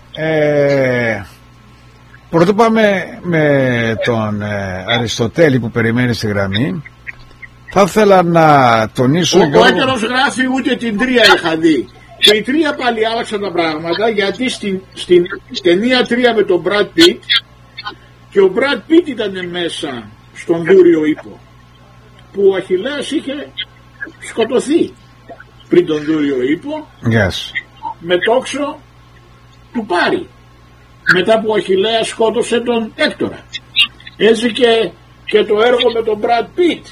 ε, πρωτού πάμε με τον ε, Αριστοτέλη που περιμένει στη γραμμή, θα ήθελα να τονίσω... Ο Κόκκερος γράφει ούτε την τρία είχα δει. Και η τρία πάλι άλλαξαν τα πράγματα, γιατί στην, στην ταινία τρία με τον Brad Pitt, και ο Brad Pitt ήταν μέσα στον Δούριο Ύπο, που ο Αχιλλέας είχε σκοτωθεί πριν τον Δούριο Ύπο, yes. με τόξο του Πάρη, μετά που ο Αχιλλέας σκότωσε τον Έκτορα. Έτσι και, και το έργο με τον Brad Pitt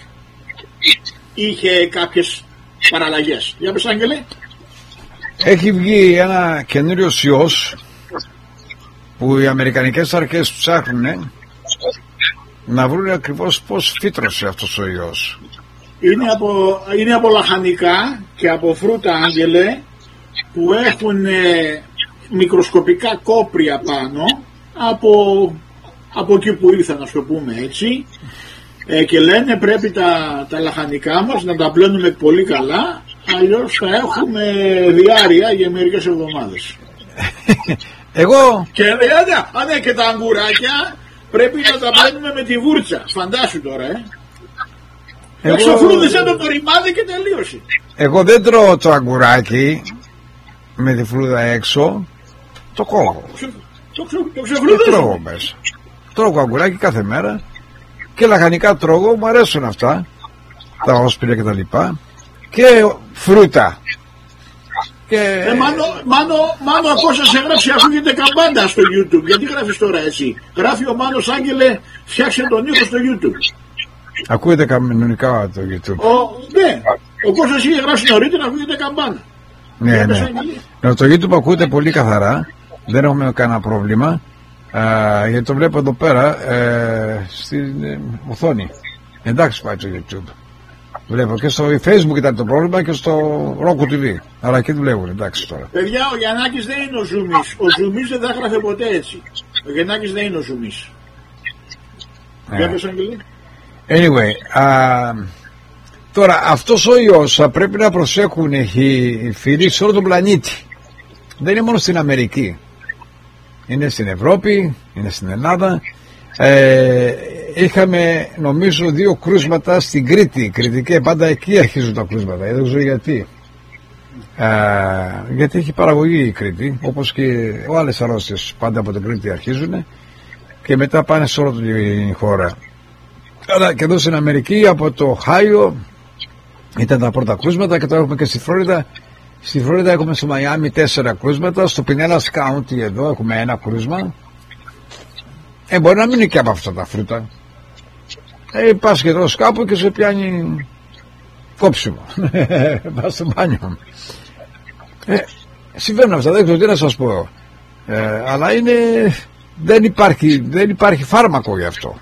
είχε κάποιες παραλλαγές. Για πες Άγγελε. Έχει βγει ένα καινούριο ιός που οι αμερικανικές αρχές ψάχνουν να βρουν ακριβώς πώς φύτρωσε αυτός ο ιός. Είναι από, είναι από λαχανικά και από φρούτα, Άγγελε, που έχουν ε, μικροσκοπικά κόπρια πάνω από, από εκεί που ήρθαν, να το πούμε έτσι, ε, και λένε πρέπει τα, τα λαχανικά μας να τα πλένουμε πολύ καλά, αλλιώς θα έχουμε διάρρεια για μερικές εβδομάδες. Εγώ... Και, α, ναι, και τα αγκουράκια πρέπει να τα πλένουμε με τη βούρτσα. Φαντάσου τώρα, ε. Εγώ... Εξοφρούδησε το το ρημάδι και τελείωσε. Εγώ δεν τρώω το αγκουράκι με τη φρούδα έξω, το κόβω. Το, ξε, το ξεφρούδησε. Δεν τρώω μέσα. Τρώω αγκουράκι κάθε μέρα και λαχανικά τρώω, μου αρέσουν αυτά, τα όσπρια και τα λοιπά, και φρούτα. Και... Ε, μάνο, μάνο, μάνο, ακόμα σας έγραψε, ακούγεται καμπάντα στο YouTube. Γιατί γράφεις τώρα έτσι? Γράφει ο Μάνος, Άγγελε, φτιάξε τον ήχο στο YouTube. Ακούγεται κανονικά το YouTube. Ο, ναι, ο Κώστας είχε γράψει νωρίτερα, ακούγεται καμπάνα. Ναι, ναι. ναι. Το YouTube ακούγεται πολύ καθαρά, δεν έχουμε κανένα πρόβλημα, α, γιατί το βλέπω εδώ πέρα ε, στην ε, οθόνη. Εντάξει πάει το YouTube. Βλέπω και στο Facebook ήταν το πρόβλημα και στο Roku τι βι. Αλλά εκεί δουλεύουν, εντάξει τώρα. Παιδιά, ο Γιαννάκης δεν είναι ο Ζουμής. Ο Ζουμής δεν θα έγραφε ποτέ έτσι. Ο Γιαννάκης δεν είναι ο Ζουμής. Yeah. Για πες, Αγγελή. Anyway, α, τώρα αυτός ο ιός θα πρέπει να προσέχουν οι φίλοι σε όλο τον πλανήτη. Δεν είναι μόνο στην Αμερική. Είναι στην Ευρώπη, είναι στην Ελλάδα. Ε, είχαμε νομίζω δύο κρούσματα στην Κρήτη. Κρητική, πάντα εκεί αρχίζουν τα κρούσματα. Δεν ξέρω γιατί. Ε, γιατί έχει παραγωγή η Κρήτη, όπως και άλλες αρρώστιες πάντα από την Κρήτη αρχίζουν και μετά πάνε σε όλη την χώρα. Αλλά και εδώ στην Αμερική από το Χάιο ήταν τα πρώτα κρούσματα και τώρα έχουμε και στη Φλόριντα. Στη Φλόριντα έχουμε στο Μαϊάμι τέσσερα κρούσματα, στο Pinellas County εδώ έχουμε ένα κρούσμα. Ε, μπορεί να μην είναι και από αυτά τα φρούτα. Ε, πας και τρως κάπου και σε πιάνει κόψιμο. Πας στο μπάνιο. Ε, συμβαίνουν αυτά, δεν ξέρω τι να σας πω. Ε, αλλά είναι, δεν υπάρχει, δεν υπάρχει φάρμακο γι' αυτό.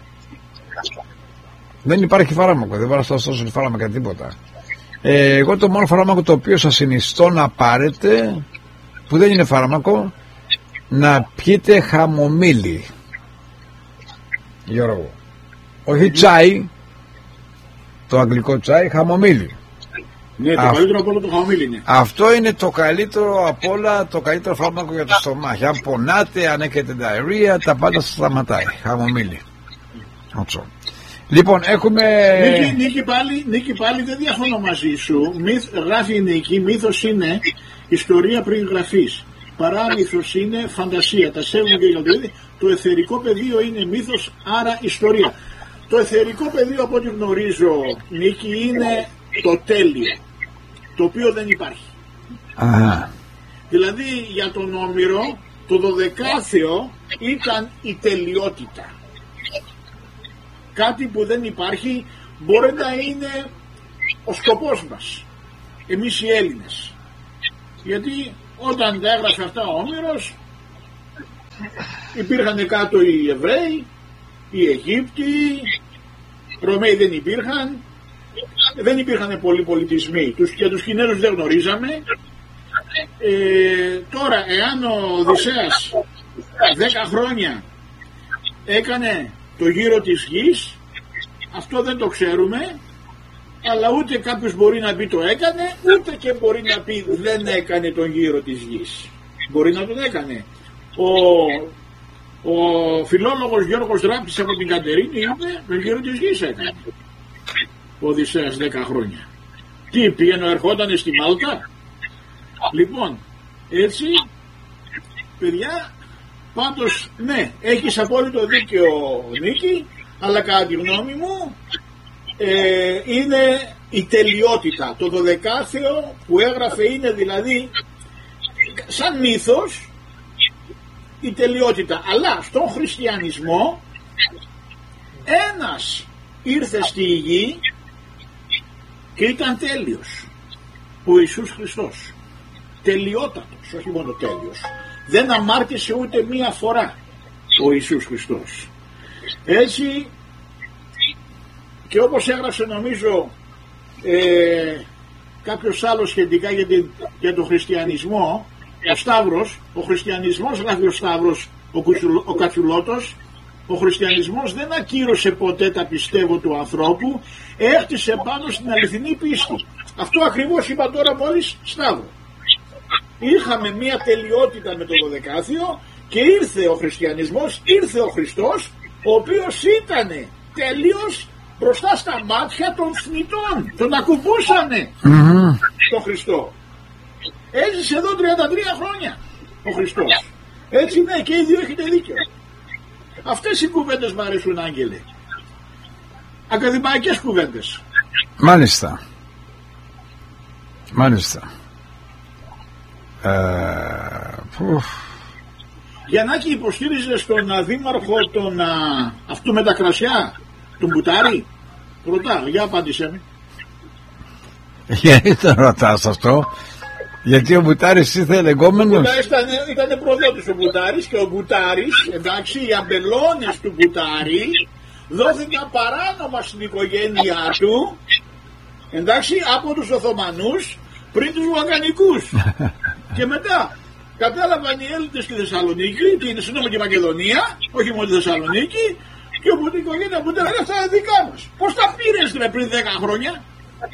Δεν υπάρχει φάρμακο, δεν μπορώ να σας δώσω φάρμακα τίποτα. Ε, εγώ το μόνο φάρμακο το οποίο σας συνιστώ να πάρετε, που δεν είναι φάρμακο, να πιείτε χαμομήλι. Γιώργο, όχι τσάι, το αγγλικό τσάι, χαμομήλι. Ναι, το Α, καλύτερο από όλο το χαμομήλι είναι. Αυτό είναι το καλύτερο από όλα, το καλύτερο φάρμακο για το στομάχι. Αν πονάτε, αν έχετε διαρρεία, τα πάντα σας σταματάει. Χαμομήλι. Ότσο. Λοιπόν, έχουμε... Νίκη, Νίκη, πάλι, Νίκη, πάλι δεν διαφωνώ μαζί σου. Μυθ, γράφει η Νίκη, μύθος είναι ιστορία πριν γραφής. Παράμυθος είναι φαντασία. Τα σέβουν και για το ίδιο. Το εθερικό πεδίο είναι μύθος, άρα ιστορία. Το εθερικό πεδίο, από ό,τι γνωρίζω, Νίκη, είναι το τέλειο, το οποίο δεν υπάρχει. Αχα. Δηλαδή για τον Όμηρο το δωδεκάθεο ήταν η τελειότητα. Κάτι που δεν υπάρχει, μπορεί να είναι ο σκοπός μας, εμείς οι Έλληνες. Γιατί όταν τα έγραφε αυτά ο Όμηρος, υπήρχαν κάτω οι Εβραίοι, οι Αιγύπτιοι, Ρωμαίοι δεν υπήρχαν, δεν υπήρχαν πολλοί πολιτισμοί, τους, και τους Κινέζους δεν γνωρίζαμε. Ε, τώρα εάν ο Οδυσσέας δέκα χρόνια έκανε το γύρο της γης, αυτό δεν το ξέρουμε, αλλά ούτε κάποιος μπορεί να πει το έκανε, ούτε και μπορεί να πει δεν έκανε τον γύρο της γης. Μπορεί να τον έκανε. Ο, ο φιλόλογος Γιώργος Ράπτης από την Κατερίνη είπε τον γύρο της γης έκανε ο Οδυσσέας δέκα χρόνια. Τι πήγαινε, ερχότανε στη Μάλτα. Λοιπόν, έτσι, παιδιά, πάντως, ναι, έχεις απόλυτο δίκαιο, Νίκη, αλλά κατά τη γνώμη μου ε, είναι η τελειότητα. Το δωδεκάθεο που έγραφε είναι δηλαδή σαν μύθος η τελειότητα. Αλλά στον χριστιανισμό ένας ήρθε στη γη και ήταν τέλειος, ο Ιησούς Χριστός. Τελειότατος, όχι μόνο τέλειος. Δεν αμάρτησε ούτε μία φορά ο Ιησούς Χριστός. Έτσι, και όπως έγραψε νομίζω ε, κάποιος άλλος σχετικά για, την, για τον χριστιανισμό, ο Σταύρος, ο χριστιανισμός, γράφει ο Σταύρος, ο, Κουτσουλ, ο Κατσουλώτος, ο χριστιανισμός δεν ακύρωσε ποτέ τα πιστεύω του ανθρώπου, έχτισε πάνω στην αληθινή πίστη. Αυτό ακριβώς είπα τώρα μόλις, Σταύρο. Είχαμε μία τελειότητα με το δωδεκάθειο και ήρθε ο χριστιανισμός, ήρθε ο Χριστός, ο οποίος ήτανε τέλειος μπροστά στα μάτια των θνητών. Τον ακουμπούσανε mm-hmm. τον Χριστό. Έζησε εδώ τριάντα τρία χρόνια ο Χριστός. Έτσι ναι, και οι δύο έχετε δίκιο. Αυτές οι κουβέντες μου αρέσουν, Άγγελε. Ακαδημαϊκές κουβέντες. Μάλιστα. Μάλιστα. Uh, Γιαννάκη, υποστήριζε στον δήμαρχο τον, α, αυτού με τα κρασιά, τον Μπουτάρη? Ρωτάω, για απάντησέ με. Γιατί τον ρωτάς αυτό? Γιατί ο Μπουτάρης ήθελε εγκόμενος? Ήταν, ήταν προδότης ο Μπουτάρης, και ο Μπουτάρης, εντάξει, οι αμπελώνες του Μπουτάρη δόθηκαν παράνομα στην οικογένειά του, εντάξει, από τους Οθωμανούς πριν τους Βαλκανικούς. Και μετά κατάλαβαν οι Έλληνες στη Θεσσαλονίκη, την συγγνώμη και Μακεδονία, όχι μόνο τη Θεσσαλονίκη, και από την οικογένεια που έλεγε αυτά είναι δικά μας. Πώς τα πήρες ρε πριν δέκα χρόνια?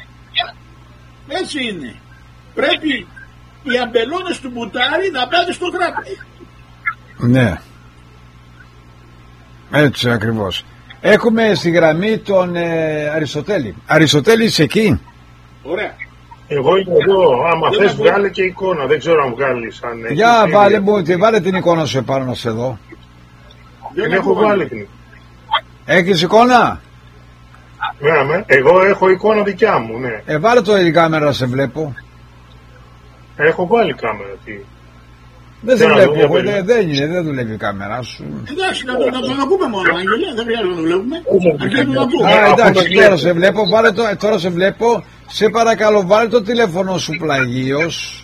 Έτσι είναι. Πρέπει οι αμπελώνες του Μπουτάρη να πάνε στο κράτος. Ναι. Έτσι ακριβώς. Έχουμε στη γραμμή τον ε, Αριστοτέλη. Αριστοτέλη, είσαι εκεί? Ωραία. Εγώ είμαι εδώ, άμα θες βγάλε και εικόνα, δεν ξέρω αν βγάλεις. Αν για βάλε, μου, βάλε την εικόνα σου επάνω να σε δω. Δεν έχω βάλει την εικόνα. Έχεις εικόνα? Ναι, εγώ έχω εικόνα δικιά μου, ναι. Ε, βάλε το η κάμερα να σε βλέπω. Έχω βάλει κάμερα, τι. Δεν σε βλέπω, εγώ, δεν, δεν είναι, δεν δουλεύει η κάμερα σου. Εντάξει, να τον ακούμε μόνο, Άγγελε, δεν χρειάζεται να το βλέπουμε. Αρκεί να το ακούμε. Α, εντάξει, τώρα σε βλέπω, βάλε το, τώρα σε βλέπω. Σε παρακαλώ, βάλε το τηλέφωνο σου πλαγίως.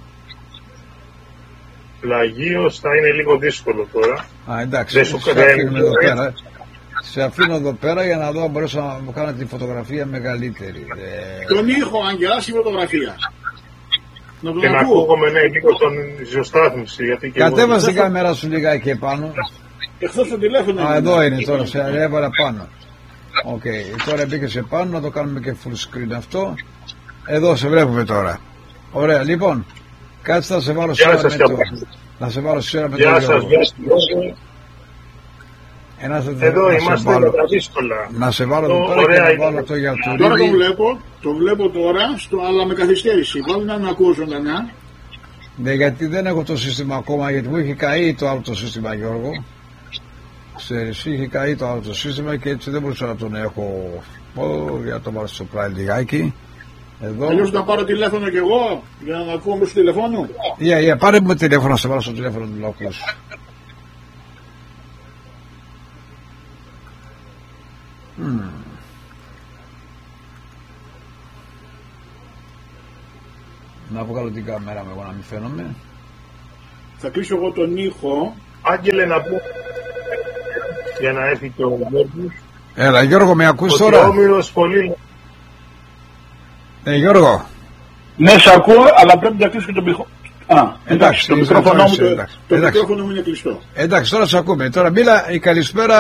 Πλαγίως θα είναι λίγο δύσκολο τώρα. Α, εντάξει, σε αφήνω εδώ πέρα. Σε αφήνω εδώ πέρα για να δω αν μπορέσω να μου κάνω τη φωτογραφία μεγαλύτερη. Τον ήχο, Άγγελα, στη φωτογραφία. Να και να ακούγομαι, ναι, λίγο τον ζωστάθμιση. Κατέβασε την κάμερα σου λιγάκι επάνω. Εχθώς το τηλέφωνο. Α, εδώ είναι τώρα, σε έβαλα πάνω. Οκ, okay. Τώρα μπήκε σε πάνω, να το κάνουμε και full screen αυτό. Εδώ σε βλέπουμε τώρα. Ωραία, λοιπόν, κάτσε να σε βάλω σήμερα με το... Να σε βάλω σήμερα με το... Γεια σας, γεια σας. Εδώ να είμαστε βάλω, τα δύσκολα. Να σε βάλω εδώ πέρα και να βάλω το για το Τώρα το βλέπω, το βλέπω τώρα, στο, αλλά με καθυστέρηση. Βάλω να με ακούω ζωντανά. Ναι, γιατί δεν έχω το σύστημα ακόμα, γιατί μου είχε καεί το άλλο το σύστημα, Γιώργο. Ξέρεις, είχε καεί το άλλο το σύστημα και έτσι δεν μπορούσα να τον έχω. Ω, για να το βάλω στο πλάι λιγάκι. Εδώ. Αλλιώς να πάρω τηλέφωνο κι εγώ για να ακούω μέσω τηλεφώνου. Γεια, yeah, yeah, πάρε μου τηλέφωνο, να σε βάλω στο τηλέφωνο του λαού σου. Mm. Να βγάλω την κάμερα μου εγώ να μην φαίνομαι. Θα κλείσω εγώ τον ήχο. Άγγελε, να πω για να έρθει και ο Γιώργος. Έλα Γιώργο, με ακούς ότι τώρα? Ο Όμηρος πολύ... Ε, Γιώργο. Ναι, σε ακούω, αλλά πρέπει να κλείσω και τον πηχό. Α, εντάξει, εντάξει, το, εντάξει, μικρόφωνο, μου, το, εντάξει, το εντάξει. μικρόφωνο μου είναι κλειστό. Εντάξει, τώρα σε ακούμε. Τώρα μίλα, η καλησπέρα...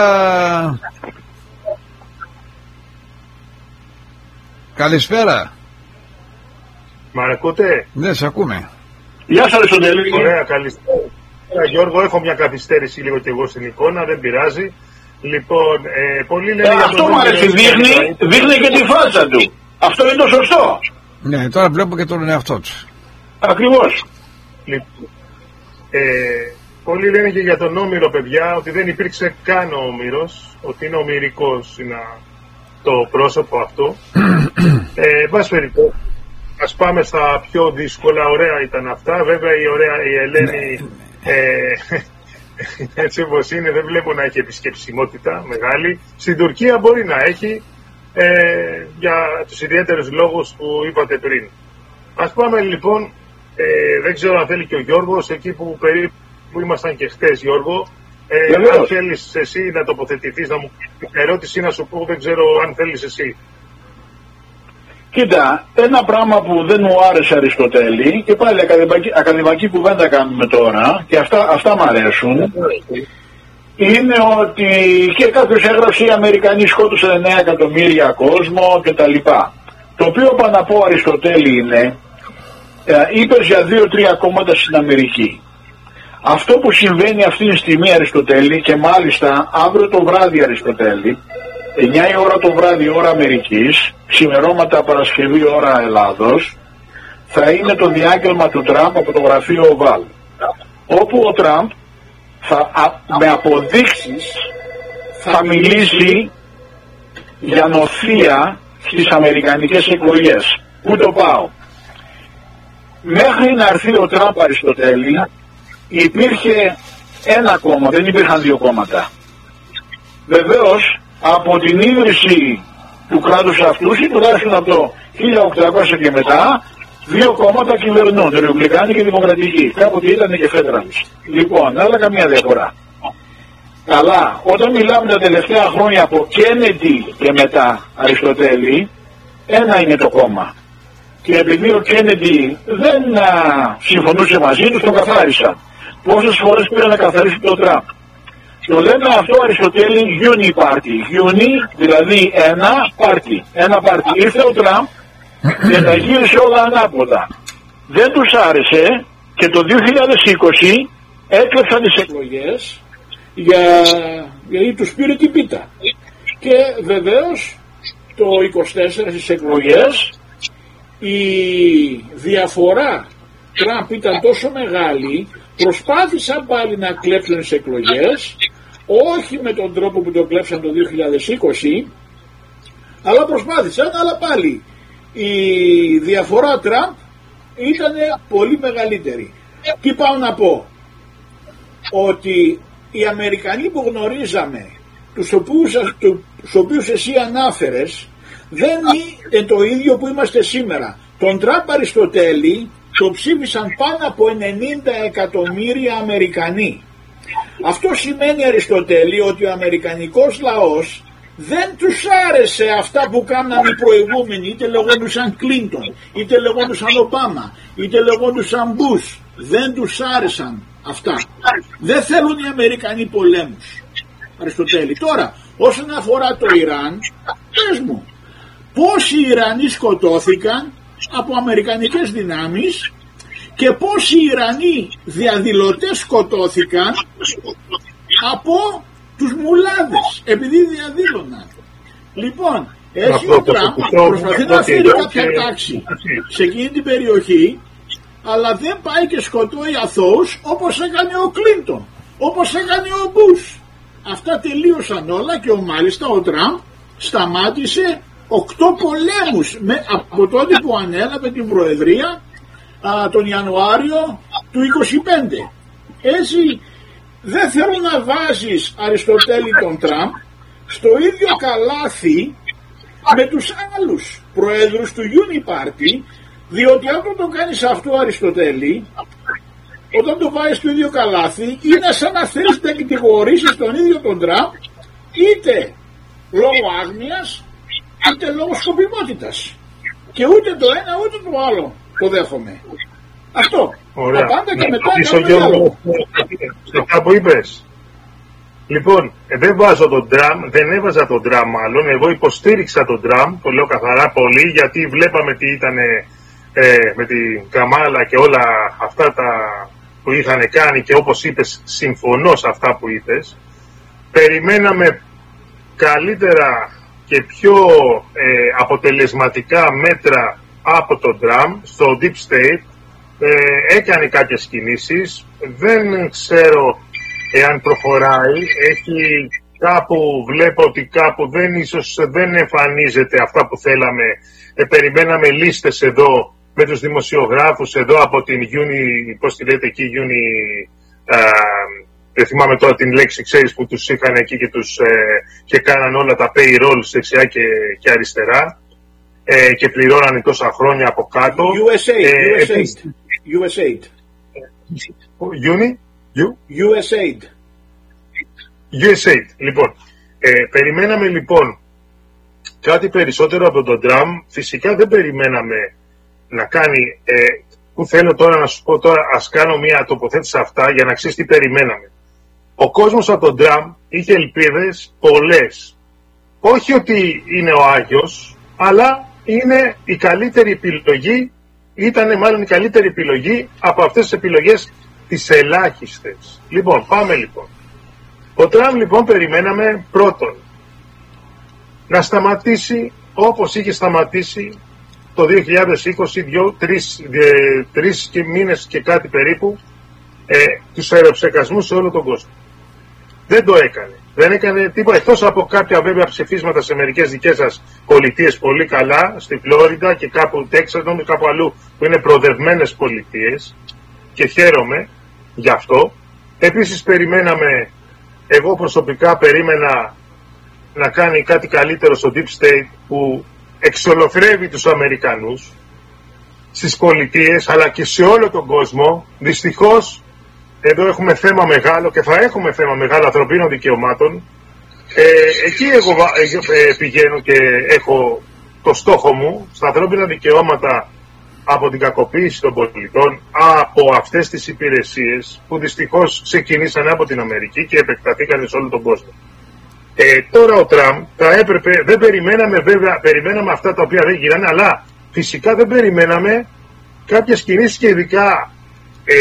Καλησπέρα. Μ' ακούτε? Ναι, σε ακούμε. Γεια σας Αριστοτέλη. Ωραία, καλησπέρα. Γιώργο, έχω μια καθυστέρηση λίγο και εγώ στην εικόνα, δεν πειράζει. Λοιπόν, ε, πολύ λένε... Ε, αυτό μου αρέσει, δείχνει, δείχνει και τη φάτσα του. Αυτό είναι το σωστό. Ναι, τώρα βλέπω και τον εαυτό του. Ακριβώς. Λοιπόν, ε, πολλοί λένε και για τον Όμηρο, παιδιά, ότι δεν υπήρξε καν ο Όμηρος, ότι είναι ομηρικός είναι το πρόσωπο αυτό. ε, εν πάση περιπτώσει, ας πάμε στα πιο δύσκολα. Ωραία ήταν αυτά. Βέβαια η ωραία η Ελένη ε, έτσι όπως είναι δεν βλέπω να έχει επισκεψιμότητα μεγάλη. Στην Τουρκία μπορεί να έχει ε, για τους ιδιαίτερους λόγους που είπατε πριν. Ας πάμε λοιπόν, ε, δεν ξέρω αν θέλει και ο Γιώργος, εκεί που περίπου που ήμασταν και χτες, Γιώργο, ε, αν θέλεις εσύ να τοποθετηθείς, να μου ερώτηση να σου πω, δεν ξέρω αν θέλεις εσύ. Κοίτα, ένα πράγμα που δεν μου άρεσε, Αριστοτέλη, και πάλι ακαδημαϊκή, ακαδημαϊκή κουβέντα κάνουμε τώρα, και αυτά, αυτά μ' αρέσουν, είναι ότι και κάποιος έγραψε οι Αμερικανοί σκότωσαν εννέα εκατομμύρια κόσμο κτλ. Το οποίο πάνω να πω, Αριστοτέλη, είναι, ε, είπες για δύο-τρία κόμματα στην Αμερική. Αυτό που συμβαίνει αυτή τη στιγμή, Αριστοτέλη, και μάλιστα αύριο το βράδυ, Αριστοτέλη, εννιά η ώρα το βράδυ ώρα Αμερικής, ξημερώματα Παρασκευή ώρα Ελλάδος, θα είναι το διάγγελμα του Τραμπ από το γραφείο Οβάλ, όπου ο Τραμπ θα, α, με αποδείξεις θα μιλήσει για νοθεία στις αμερικανικές εκλογές. Πού το πάω? Μέχρι να έρθει ο Τραμπ, Αριστοτέλη, υπήρχε ένα κόμμα, δεν υπήρχαν δύο κόμματα. Βεβαίως, από την ίδρυση του κράτους αυτούς, ή τουλάχιστον από το χίλια οκτακόσια και μετά, δύο κόμματα κυβερνούν, Ρεπουμπλικάνοι και Δημοκρατικοί. Κάποτε ήταν και Φέντραλς. Λοιπόν, άλλα καμία διαφορά. Αλλά όταν μιλάμε τα τελευταία χρόνια από Κέννεντι και μετά, Αριστοτέλη, ένα είναι το κόμμα. Και επειδή ο Κέννεντι δεν α, συμφωνούσε μαζί του, το καθάρισα. Πόσες φορές πήρε να καθαρίσει το Τραμπ? Το λέμε αυτό, Αριστοτέλη, uni party. Uni, δηλαδή ένα πάρτι. Ένα πάρτι. Ήρθε ο Τραμπ και τα γύρισε όλα ανάποδα. Δεν τους άρεσε και το δύο χιλιάδες είκοσι έκλεψαν τις εκλογές για... γιατί τους πήρε την πίτα. Και βεβαίως το είκοσι τέσσερα στις εκλογές η διαφορά Τραμπ ήταν τόσο μεγάλη, προσπάθησαν πάλι να κλέψουν τις εκλογές, όχι με τον τρόπο που το κλέψαν το δύο χιλιάδες είκοσι, αλλά προσπάθησαν, αλλά πάλι η διαφορά Τραμπ ήταν πολύ μεγαλύτερη. Τι πάω να πω? Ότι οι Αμερικανοί που γνωρίζαμε, τους οποίους, τους οποίους εσύ ανάφερες, δεν είναι το ίδιο που είμαστε σήμερα. Τον Τραμπ, Αριστοτέλη, το ψήφισαν πάνω από ενενήντα εκατομμύρια Αμερικανοί. Αυτό σημαίνει, Αριστοτέλη, ότι ο αμερικανικός λαός δεν τους άρεσε αυτά που κάναν οι προηγούμενοι, είτε λεγόντουσαν Κλίντον, είτε λεγόντουσαν Ομπάμα, είτε λεγόντουσαν Μπούς. Δεν τους άρεσαν αυτά. Δεν θέλουν οι Αμερικανοί πολέμους, Αριστοτέλη. Τώρα, όσον αφορά το Ιράν, πες μου, πόσοι Ιρανοί σκοτώθηκαν από αμερικανικές δυνάμεις και πόσοι Ιρανοί διαδηλωτές σκοτώθηκαν από τους μουλάδες επειδή διαδήλωναν. Λοιπόν, έχει ο Τραμπ προσπαθεί να φέρει κάποια τάξη σε εκείνη την περιοχή, αλλά δεν πάει και σκοτώει αθώους όπως έκανε ο Κλίντον, όπως έκανε ο Μπούς. Αυτά τελείωσαν όλα και ο, μάλιστα ο Τραμπ σταμάτησε οκτώ πολέμους με, από τότε που ανέλαβε την Προεδρία α, τον Ιανουάριο του είκοσι πέντε. Έτσι δεν θέλω να βάζεις, Αριστοτέλη, τον Τραμπ στο ίδιο καλάθι με τους άλλους προέδρους του Unity Party, διότι αν το, το κάνεις αυτό, Αριστοτέλη, όταν το βάζεις στο ίδιο καλάθι, είναι σαν να θέλεις να κατηγορήσεις τον ίδιο τον Τραμπ είτε λόγω άγνοιας είτε λόγω σκοπιμότητας, και ούτε το ένα ούτε το άλλο το δέχομαι. Αυτό. Ωραία. Τα πάντα και να μετά κάνω άλλο. Σε αυτά που είπες. Λοιπόν, δεν βάζω τον Τραμπ, δεν έβαζα τον Τραμπ μάλλον, εγώ υποστήριξα τον Τραμπ, το λέω καθαρά πολύ, γιατί βλέπαμε τι ήταν ε, με την Καμάλα και όλα αυτά τα που είχαν κάνει, και όπως είπες, συμφωνώ σε αυτά που είπες. Περιμέναμε καλύτερα και πιο ε, αποτελεσματικά μέτρα από τον Τραμπ στο Deep State. Ε, έκανε κάποιες κινήσεις, δεν ξέρω εάν προχωράει, έχει κάπου, βλέπω ότι κάπου δεν, ίσως δεν εμφανίζεται αυτά που θέλαμε. Ε, περιμέναμε λίστες εδώ με τους δημοσιογράφους εδώ από την Uni, πώς τη λέτε εκεί, Uni, α, δεν θυμάμαι τώρα την λέξη, ξέρεις, που τους είχαν εκεί και, τους, ε, και κάναν όλα τα payrolls δεξιά και, και αριστερά ε, και πληρώνανε τόσα χρόνια από κάτω. γιου ες έι, ε, γιου ες έι. επίσης, γιου ες έι. Uni, you? γιου ες έι. γιου ες έι. Λοιπόν, ε, περιμέναμε λοιπόν κάτι περισσότερο από τον Τραμπ. Φυσικά δεν περιμέναμε να κάνει, ε, που θέλω τώρα να σου πω τώρα, ας κάνω μια τοποθέτηση αυτά για να ξέρεις τι περιμέναμε. Ο κόσμος από τον Τραμπ είχε ελπίδες πολλές. Όχι ότι είναι ο Άγιος, αλλά είναι η καλύτερη επιλογή, ήταν μάλλον η καλύτερη επιλογή από αυτές τις επιλογές τις ελάχιστες. Λοιπόν, πάμε λοιπόν. Ο Τραμπ λοιπόν περιμέναμε πρώτον να σταματήσει όπως είχε σταματήσει το δύο χιλιάδες είκοσι, δύο, τρεις, ε, τρεις και μήνες και κάτι περίπου, ε, τους αεροψεκασμούς σε όλο τον κόσμο. Δεν το έκανε. Δεν έκανε τίποτα, εκτός από κάποια βέβαια ψηφίσματα σε μερικές δικές σας πολιτείες πολύ καλά, στη Φλόριντα και κάπου Τέξας, νομίζω κάπου αλλού, που είναι προοδευμένες πολιτείες, και χαίρομαι γι' αυτό. Επίσης περιμέναμε, εγώ προσωπικά περίμενα να κάνει κάτι καλύτερο στο Deep State, που εξολοθρεύει τους Αμερικανούς στις πολιτείες αλλά και σε όλο τον κόσμο. Δυστυχώς εδώ έχουμε θέμα μεγάλο και θα έχουμε θέμα μεγάλο ανθρωπίνων δικαιωμάτων. Ε, εκεί εγώ ε, πηγαίνω και έχω το στόχο μου στα ανθρώπινα δικαιώματα, από την κακοποίηση των πολιτών, από αυτές τις υπηρεσίες που δυστυχώς ξεκινήσανε από την Αμερική και επεκταθήκανε σε όλο τον κόσμο. Ε, τώρα ο Τραμπ θα έπρεπε, δεν περιμέναμε βέβαια, περιμέναμε αυτά τα οποία δεν γίνανε, αλλά φυσικά δεν περιμέναμε κάποιες κινήσεις και ειδικά ε,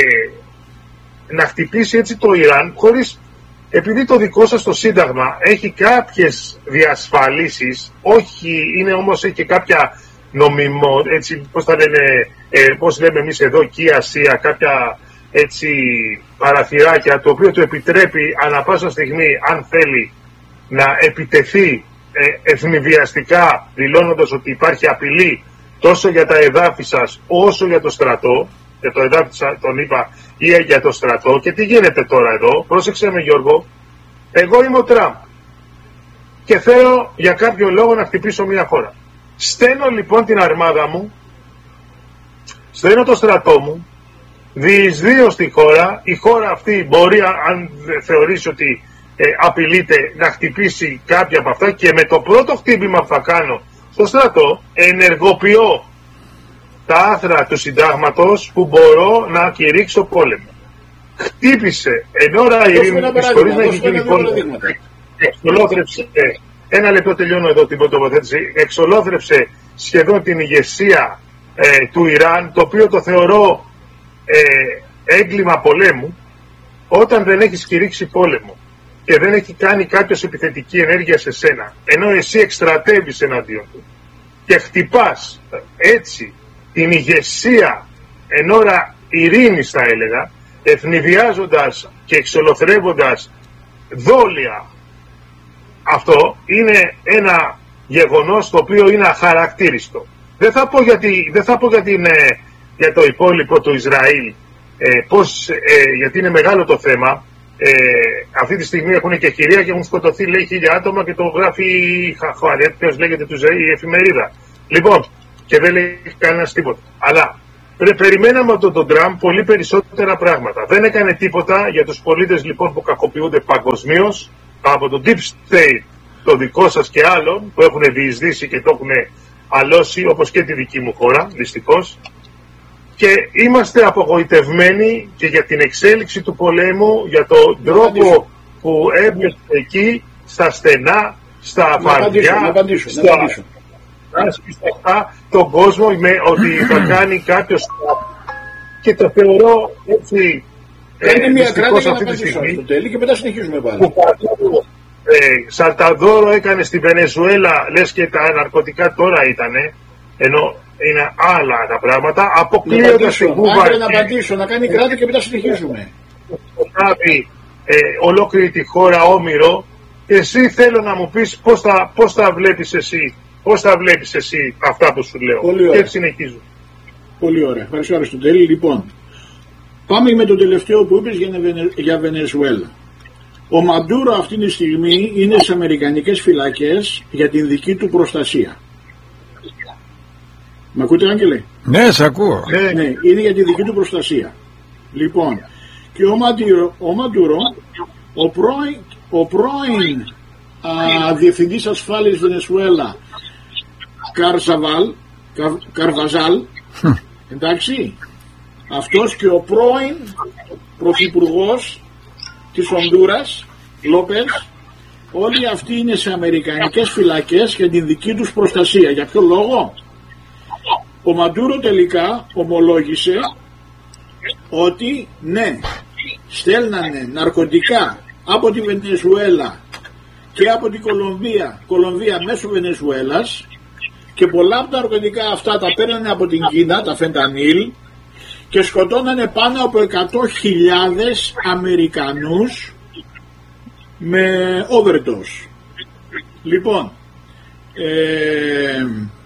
να χτυπήσει έτσι το Ιράν, χωρίς, επειδή το δικό σας το Σύνταγμα έχει κάποιες διασφαλίσεις, όχι, είναι όμως έχει και κάποια νομιμό, έτσι, πώς θα λένε, ε, πώς λέμε εμείς εδώ, και η Ασία, κάποια έτσι παραθυράκια, το οποίο του επιτρέπει ανά πάσα στιγμή, αν θέλει, να επιτεθεί ε, ευνηδιαστικά, δηλώνοντας ότι υπάρχει απειλή τόσο για τα εδάφη σας όσο για το στρατό, για το εδάφη σας τον είπα, ή για το στρατό. Και τι γίνεται τώρα εδώ, πρόσεξε με Γιώργο, εγώ είμαι ο Τραμπ και θέλω για κάποιο λόγο να χτυπήσω μια χώρα. Στέλνω λοιπόν την αρμάδα μου, στέλνω το στρατό μου, διεισδύω στη χώρα, η χώρα αυτή μπορεί, αν θεωρήσει ότι ε, απειλείται, να χτυπήσει κάποια από αυτά, και με το πρώτο χτύπημα που θα κάνω στο στρατό ενεργοποιώ τα άρθρα του συντάγματος που μπορώ να κηρύξω πόλεμο. Χτύπησε εν ώρα ειρήνης, χωρίς να έχει γίνει πόλεμο, εξολόθρεψε, ένα λεπτό τελειώνω εδώ την τοποθέτηση, εξολόθρεψε σχεδόν την ηγεσία ε, του Ιράν, το οποίο το θεωρώ ε, έγκλημα πολέμου, όταν δεν έχεις κηρύξει πόλεμο και δεν έχει κάνει κάποιος επιθετική ενέργεια σε σένα, ενώ εσύ εκστρατεύεις εναντίον του και χτυπάς έτσι την ηγεσία εν ώρα ειρήνης, θα έλεγα, ευνηδιάζοντας και εξολοθρεύοντας δόλια, αυτό είναι ένα γεγονός το οποίο είναι αχαρακτήριστο. Δεν θα πω, γιατί, δεν θα πω γιατί είναι, για το υπόλοιπο του Ισραήλ, ε, πώς, ε, γιατί είναι μεγάλο το θέμα. Ε, αυτή τη στιγμή έχουν και χειρία και έχουν σκοτωθεί, λέει, χίλια άτομα και το γράφει η Χαχουαρέτ, ποιος λέγεται του Ισραήλ, η εφημερίδα. Λοιπόν, και δεν λέει κανένας τίποτα. Αλλά πρε, περιμέναμε από τον Τραμπ πολύ περισσότερα πράγματα. Δεν έκανε τίποτα για τους πολίτες λοιπόν που κακοποιούνται παγκοσμίως από το Deep State, το δικό σας και άλλων, που έχουν διεισδύσει και το έχουν αλώσει, όπως και τη δική μου χώρα, δυστυχώς. Και είμαστε απογοητευμένοι και για την εξέλιξη του πολέμου, για τον τρόπο που έμπλεκε εκεί, στα στενά, στα φαρδιά, στα τον κόσμο, με ότι θα κάνει κάποιος, και το θεωρώ έτσι. Κάνει μια κράτη για να απαντήσω στο τέλει και μετά συνεχίζουμε πάλι. Ε, Σαλταδόρο έκανε στη Βενεζουέλα, λες και τα ναρκωτικά τώρα ήτανε, ενώ είναι άλλα τα πράγματα, αποκλείοντας την Κούβα. Να απαντήσω, να κάνει κράτη και μετά συνεχίζουμε. Κράτη, ε, ολόκληρη τη χώρα όμηρο, και εσύ θέλω να μου πεις πώς τα, πώς τα βλέπεις εσύ, πώς τα βλέπεις εσύ αυτά που σου λέω. Πολύ ωραία. Και έτσι συνεχίζω. Πολύ ωραία, ευχαριστώ Αριστοτέλη. Λοιπόν, πάμε με το τελευταίο που είπες για, για Βενεζουέλα. Ο Μαντούρο αυτή τη στιγμή είναι στις αμερικανικές φυλακές για την δική του προστασία. Μ' ακούτε, Άγγελε? Ναι, σε ακούω. Ναι, ναι, είναι για τη δική του προστασία. Λοιπόν, και ο Μαντούρο, ο, Μαντούρο, ο πρώην, ο πρώην α, διευθυντής ασφάλειας Βενεζουέλα, Καρσαβάλ, Κα, Καρβαζάλ, εντάξει, αυτός και ο πρώην πρωθυπουργός της Ονδούρας, Λόπες, όλοι αυτοί είναι σε αμερικανικές φυλακές για την δική τους προστασία. Για ποιο λόγο? Ο Μαντούρο τελικά ομολόγησε ότι ναι, στέλνανε ναρκωτικά από τη Βενεζουέλα και από την Κολομβία, Κολομβία μέσω Βενεζουέλας, και πολλά από τα ναρκωτικά αυτά τα παίρνανε από την Κίνα, τα φεντανίλ, και σκοτώνανε πάνω από εκατό χιλιάδες Αμερικανούς με overdose. Λοιπόν, ε,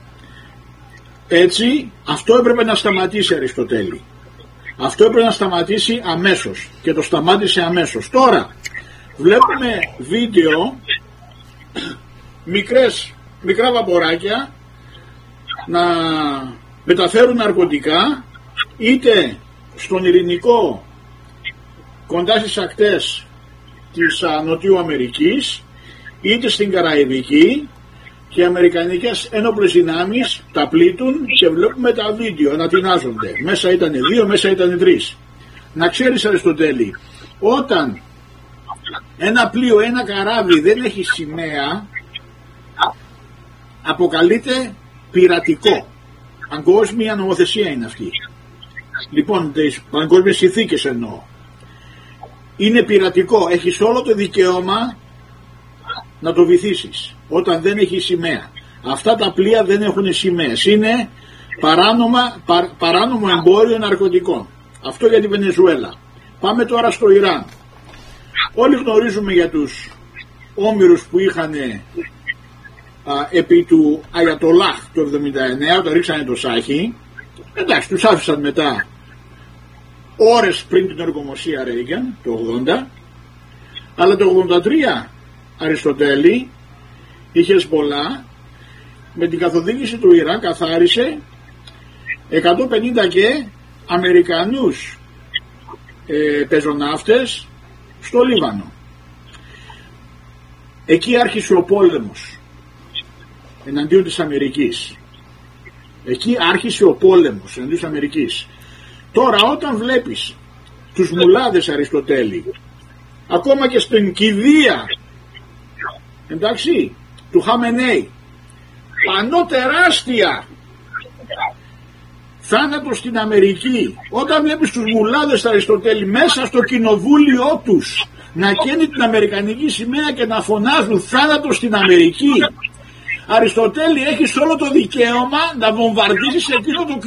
έτσι αυτό έπρεπε να σταματήσει, Αριστοτέλη. Αυτό έπρεπε να σταματήσει αμέσως, και το σταμάτησε αμέσως. Τώρα βλέπουμε βίντεο, μικρές, μικρά βαποράκια να μεταφέρουν ναρκωτικά είτε στον Ειρηνικό κοντά στις ακτές της α, Νοτιού Αμερικής, είτε στην Καραϊβική, και οι αμερικανικές ένοπλες δυνάμεις τα πλήττουν, και βλέπουμε τα βίντεο ανατινάζονται. Μέσα ήταν δύο, μέσα ήταν τρεις. Να ξέρεις, Αριστοτέλη, όταν ένα πλοίο, ένα καράβι δεν έχει σημαία, αποκαλείται πειρατικό. Παγκόσμια νομοθεσία είναι αυτή. Λοιπόν, τις παγκόσμιες συνθήκες εννοώ. Είναι πειρατικό, έχεις όλο το δικαίωμα να το βυθίσεις όταν δεν έχει σημαία. Αυτά τα πλοία δεν έχουν σημαίες, είναι παράνομα, πα, παράνομο εμπόριο ναρκωτικών. Αυτό για τη Βενεζουέλα. Πάμε τώρα στο Ιράν. Όλοι γνωρίζουμε για τους όμηρους που είχαν α, επί του Αγιατολάχ το εβδομήντα εννέα, όταν ρίξανε το Σάχι. Εντάξει, τους άφησαν μετά ώρες πριν την εργομοσία Ρέιγκαν το ογδόντα, αλλά το ογδόντα τρία, Αριστοτέλη, η Χεσμπολά με την καθοδήγηση του Ιράν καθάρισε εκατόν πενήντα και Αμερικανούς ε, πεζοναύτες στο Λίβανο. Εκεί άρχισε ο πόλεμος εναντίον της Αμερικής. Εκεί άρχισε ο πόλεμος εναντίον της Αμερικής. Τώρα όταν βλέπεις τους μουλάδες, Αριστοτέλη, ακόμα και στην κηδεία, εντάξει, του Χαμενέη, πανώ τεράστια, θάνατο στην Αμερική, όταν βλέπεις τους μουλάδες, Αριστοτέλη, μέσα στο κοινοβούλιο τους να καίνε την αμερικανική σημαία και να φωνάζουν θάνατο στην Αμερική, Αριστοτέλη, έχεις όλο το δικαίωμα να βομβαρδίσεις εκείνο το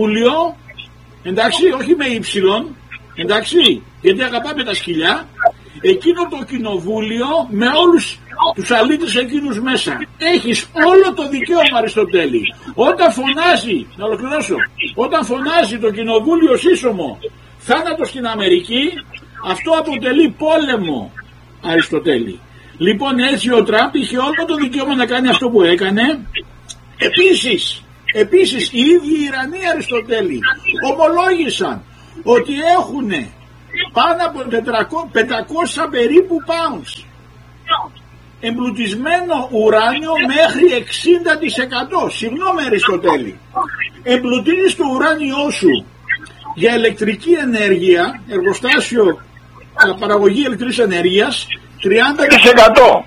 κοινοβούλιο, εντάξει, όχι με ύψιλον, εντάξει, γιατί αγαπάμε τα σκυλιά, εκείνο το κοινοβούλιο με όλους τους αλήτες εκείνους μέσα. Έχεις όλο το δικαίωμα, Αριστοτέλη. Όταν φωνάζει, να ολοκληρώσω, όταν φωνάζει το κοινοβούλιο σύσσωμο θάνατο στην Αμερική, αυτό αποτελεί πόλεμο, Αριστοτέλη. Λοιπόν, έτσι ο Τραμπ είχε όλο το δικαίωμα να κάνει αυτό που έκανε. Επίσης, επίσης οι ίδιοι οι Ιρανοί, Αριστοτέλη, ομολόγησαν ότι έχουν πάνω από πεντακόσια περίπου pounds εμπλουτισμένο ουράνιο μέχρι εξήντα τοις εκατό. Συγγνώμη, Αριστοτέλη. Εμπλουτίζεις το ουράνιό σου για ηλεκτρική ενέργεια, εργοστάσιο παραγωγή ηλεκτρικής ενέργειας, τριάντα τοις εκατό.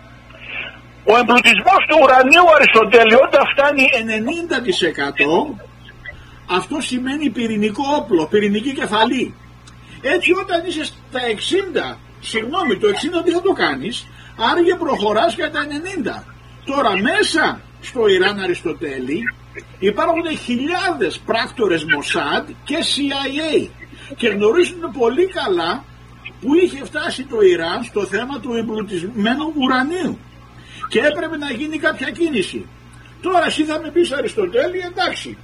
Ο εμπλουτισμός του ουρανίου, Αριστοτέλη, όταν φτάνει ενενήντα τοις εκατό, αυτό σημαίνει πυρηνικό όπλο, πυρηνική κεφαλή. Έτσι όταν είσαι στα εξήντα, συγγνώμη, το εξήντα τι θα το κάνεις, άργε προχωράς για τα ενενήντα. Τώρα μέσα στο Ιράν, Αριστοτέλη, υπάρχουν χιλιάδες πράκτορες Μοσάντ και σι άι έι και γνωρίζουν πολύ καλά που είχε φτάσει το Ιράν στο θέμα του εμπλουτισμένου ουρανίου και έπρεπε να γίνει κάποια κίνηση. Τώρα εσύ θα με πεις, Αριστοτέλη, εντάξει,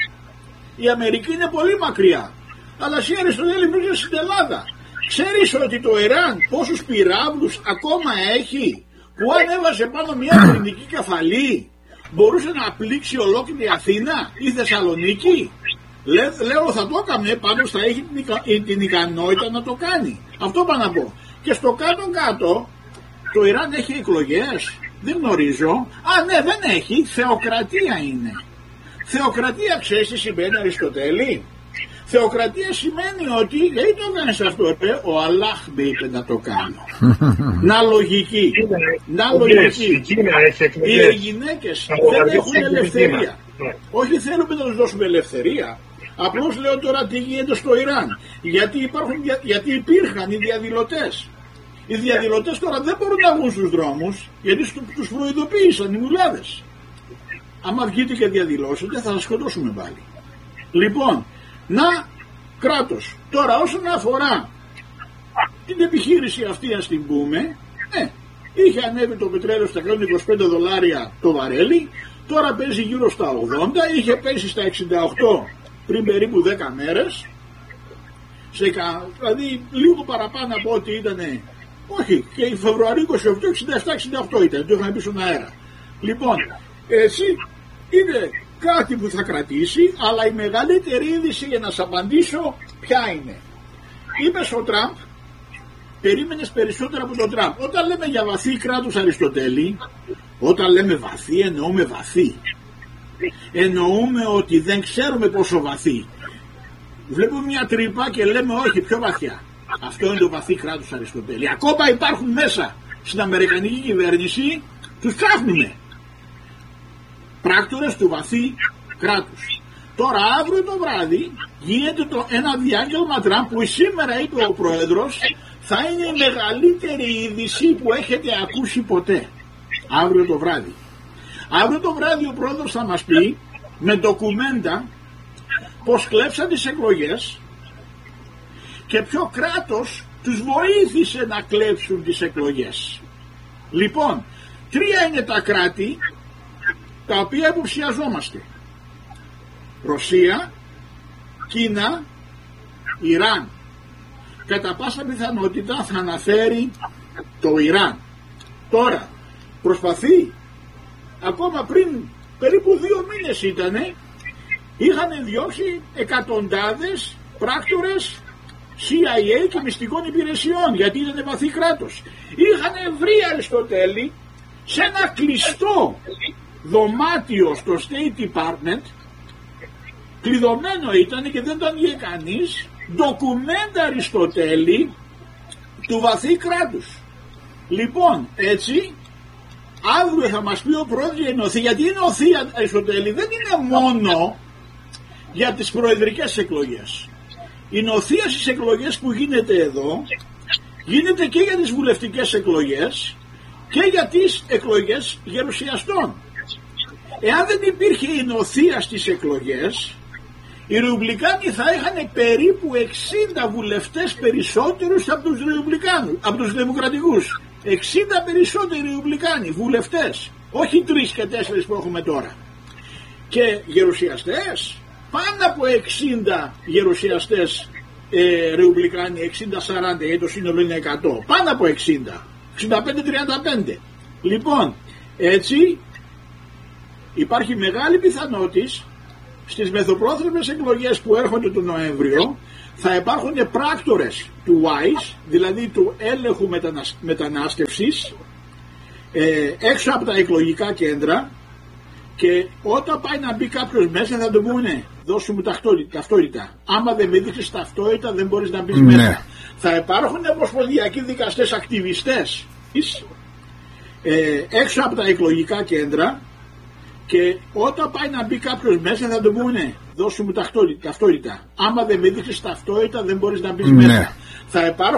η Αμερική είναι πολύ μακριά, αλλά εσύ, Αριστοτέλη, βρίσκεσαι στην Ελλάδα. Ξέρεις ότι το Ιράν πόσους πυράβλους ακόμα έχει, που αν έβαζε πάνω μια πυρηνική κεφαλή μπορούσε να πλήξει ολόκληρη Αθήνα ή Θεσσαλονίκη? Λέ, λέω θα το έκαμε, πάντως θα έχει την, την ικανότητα να το κάνει. Αυτό πάω να πω. Και στο κάτω-κάτω το Ιράν έχει εκλογές, δεν γνωρίζω. Α, ναι, δεν έχει, θεοκρατία είναι. Θεοκρατία, ξέρεις τι σημαίνει, Αριστοτέλη? Θεοκρατία σημαίνει ότι, γιατί το έκανες αυτό, ρε, ο Αλλάχ με είπε να το κάνω. Να λογική, να λογική. Οι γυναίκες δεν έχουν ελευθερία. Όχι θέλουμε να τους δώσουμε ελευθερία. Απλώς λέω τώρα τι γίνεται στο Ιράν. Γιατί, υπάρχουν, γιατί υπήρχαν οι διαδηλωτές. Οι διαδηλωτές τώρα δεν μπορούν να βγουν στους δρόμους, γιατί τους προειδοποίησαν οι μουλάδες. Άμα βγείτε και διαδηλώσετε θα σας σκοτώσουμε πάλι. Λοιπόν, να κράτος. Τώρα όσον αφορά την επιχείρηση αυτή, ας την πούμε, ε, είχε ανέβει το πετρέλαιο στα εκατόν είκοσι πέντε δολάρια το βαρέλι, τώρα παίζει γύρω στα ογδόντα, είχε πέσει στα εξήντα οκτώ πριν περίπου δέκα μέρες, σε, δηλαδή λίγο παραπάνω από ό,τι ήταν, όχι, και η Φεβρουαρίου είκοσι οκτώ, εξήντα επτά εξήντα οκτώ ήταν, το είχαμε πει στον αέρα. Λοιπόν, έτσι είναι κάτι που θα κρατήσει, αλλά η μεγαλύτερη είδηση, για να σας απαντήσω, ποια είναι? Είπες ο Τραμπ, περίμενες περισσότερα από τον Τραμπ. Όταν λέμε για βαθύ κράτος, Αριστοτέλη, όταν λέμε βαθύ εννοούμε βαθύ. Εννοούμε ότι δεν ξέρουμε πόσο βαθύ. Βλέπουμε μια τρύπα και λέμε όχι, πιο βαθιά. Αυτό είναι το βαθύ κράτος, Αριστοτέλη. Ακόμα υπάρχουν μέσα στην Αμερικανική κυβέρνηση, τους ψάχνουμε. Πράκτορες του βαθύ κράτους. Τώρα αύριο το βράδυ γίνεται το, ένα διάγγελμα Τραμπ που σήμερα είπε ο Πρόεδρος θα είναι η μεγαλύτερη είδηση που έχετε ακούσει ποτέ. Αύριο το βράδυ. Αύριο το βράδυ ο Πρόεδρος θα μας πει με ντοκουμέντα πως κλέψαν τις εκλογές και ποιο κράτος τους βοήθησε να κλέψουν τις εκλογές. Λοιπόν, τρία είναι τα κράτη τα οποία υποψιαζόμαστε. Ρωσία, Κίνα, Ιράν. Κατά πάσα πιθανότητα θα αναφέρει το Ιράν. Τώρα προσπαθεί, ακόμα πριν περίπου δύο μήνες ήτανε, είχαν διώξει εκατοντάδες πράκτορες σι άι έι και μυστικών υπηρεσιών, γιατί ήταν βαθύ κράτος. Είχαν βρει, Αριστοτέλη, σε ένα κλειστό δωμάτιο στο State Department, κλειδωμένο ήταν και δεν τον είχε κανείς, ντοκουμέντα, Αριστοτέλη, του βαθύ κράτους. Λοιπόν, έτσι, αύριο θα μας πει ο Πρόεδρος για νοθεία, γιατί η νοθεία, Αριστοτέλη, δεν είναι μόνο για τις προεδρικές εκλογές. Η νοθεία στις εκλογές που γίνεται εδώ, γίνεται και για τις βουλευτικές εκλογές και για τις εκλογές γερουσιαστών. Εάν δεν υπήρχε η νοθεία στις εκλογές, Οι Ρεπουμπλικάνοι θα είχαν περίπου εξήντα βουλευτές περισσότερους από τους Ρεπουμπλικάνους, από τους Δημοκρατικούς. εξήντα περισσότεροι Ρεπουμπλικάνοι βουλευτές, όχι τρεις και τέσσερις που έχουμε τώρα. Και γερουσιαστές, πάνω από εξήντα γερουσιαστές ε, Ρεπουμπλικάνοι, εξήντα σαράντα, γιατί το σύνολο είναι εκατό, πάνω από εξήντα, εξήντα πέντε τριάντα πέντε. Λοιπόν, έτσι υπάρχει μεγάλη πιθανότητα στις μεθοπρόθεσμες εκλογές που έρχονται τον Νοέμβριο θα υπάρχουν πράκτορες του Wise, δηλαδή του έλεγχου μετανασ... μετανάστευσης, ε, έξω από τα εκλογικά κέντρα, και όταν πάει να μπει κάποιος μέσα θα του πούνε δώσου μου ταυτότητα, ταυτότητα. Άμα δεν με δείξεις ταυτότητα δεν μπορείς να μπεις ναι. μέσα. Θα υπάρχουν ομοσπονδιακοί δικαστές ακτιβιστές ε, έξω από τα εκλογικά κέντρα, και όταν πάει να μπει κάποιος μέσα θα του πούνε δώσου μου ταυτότητα, ταυτότητα. Άμα δεν με δείξεις ταυτότητα δεν μπορείς να μπεις ναι. μέσα. Θα υπάρχουν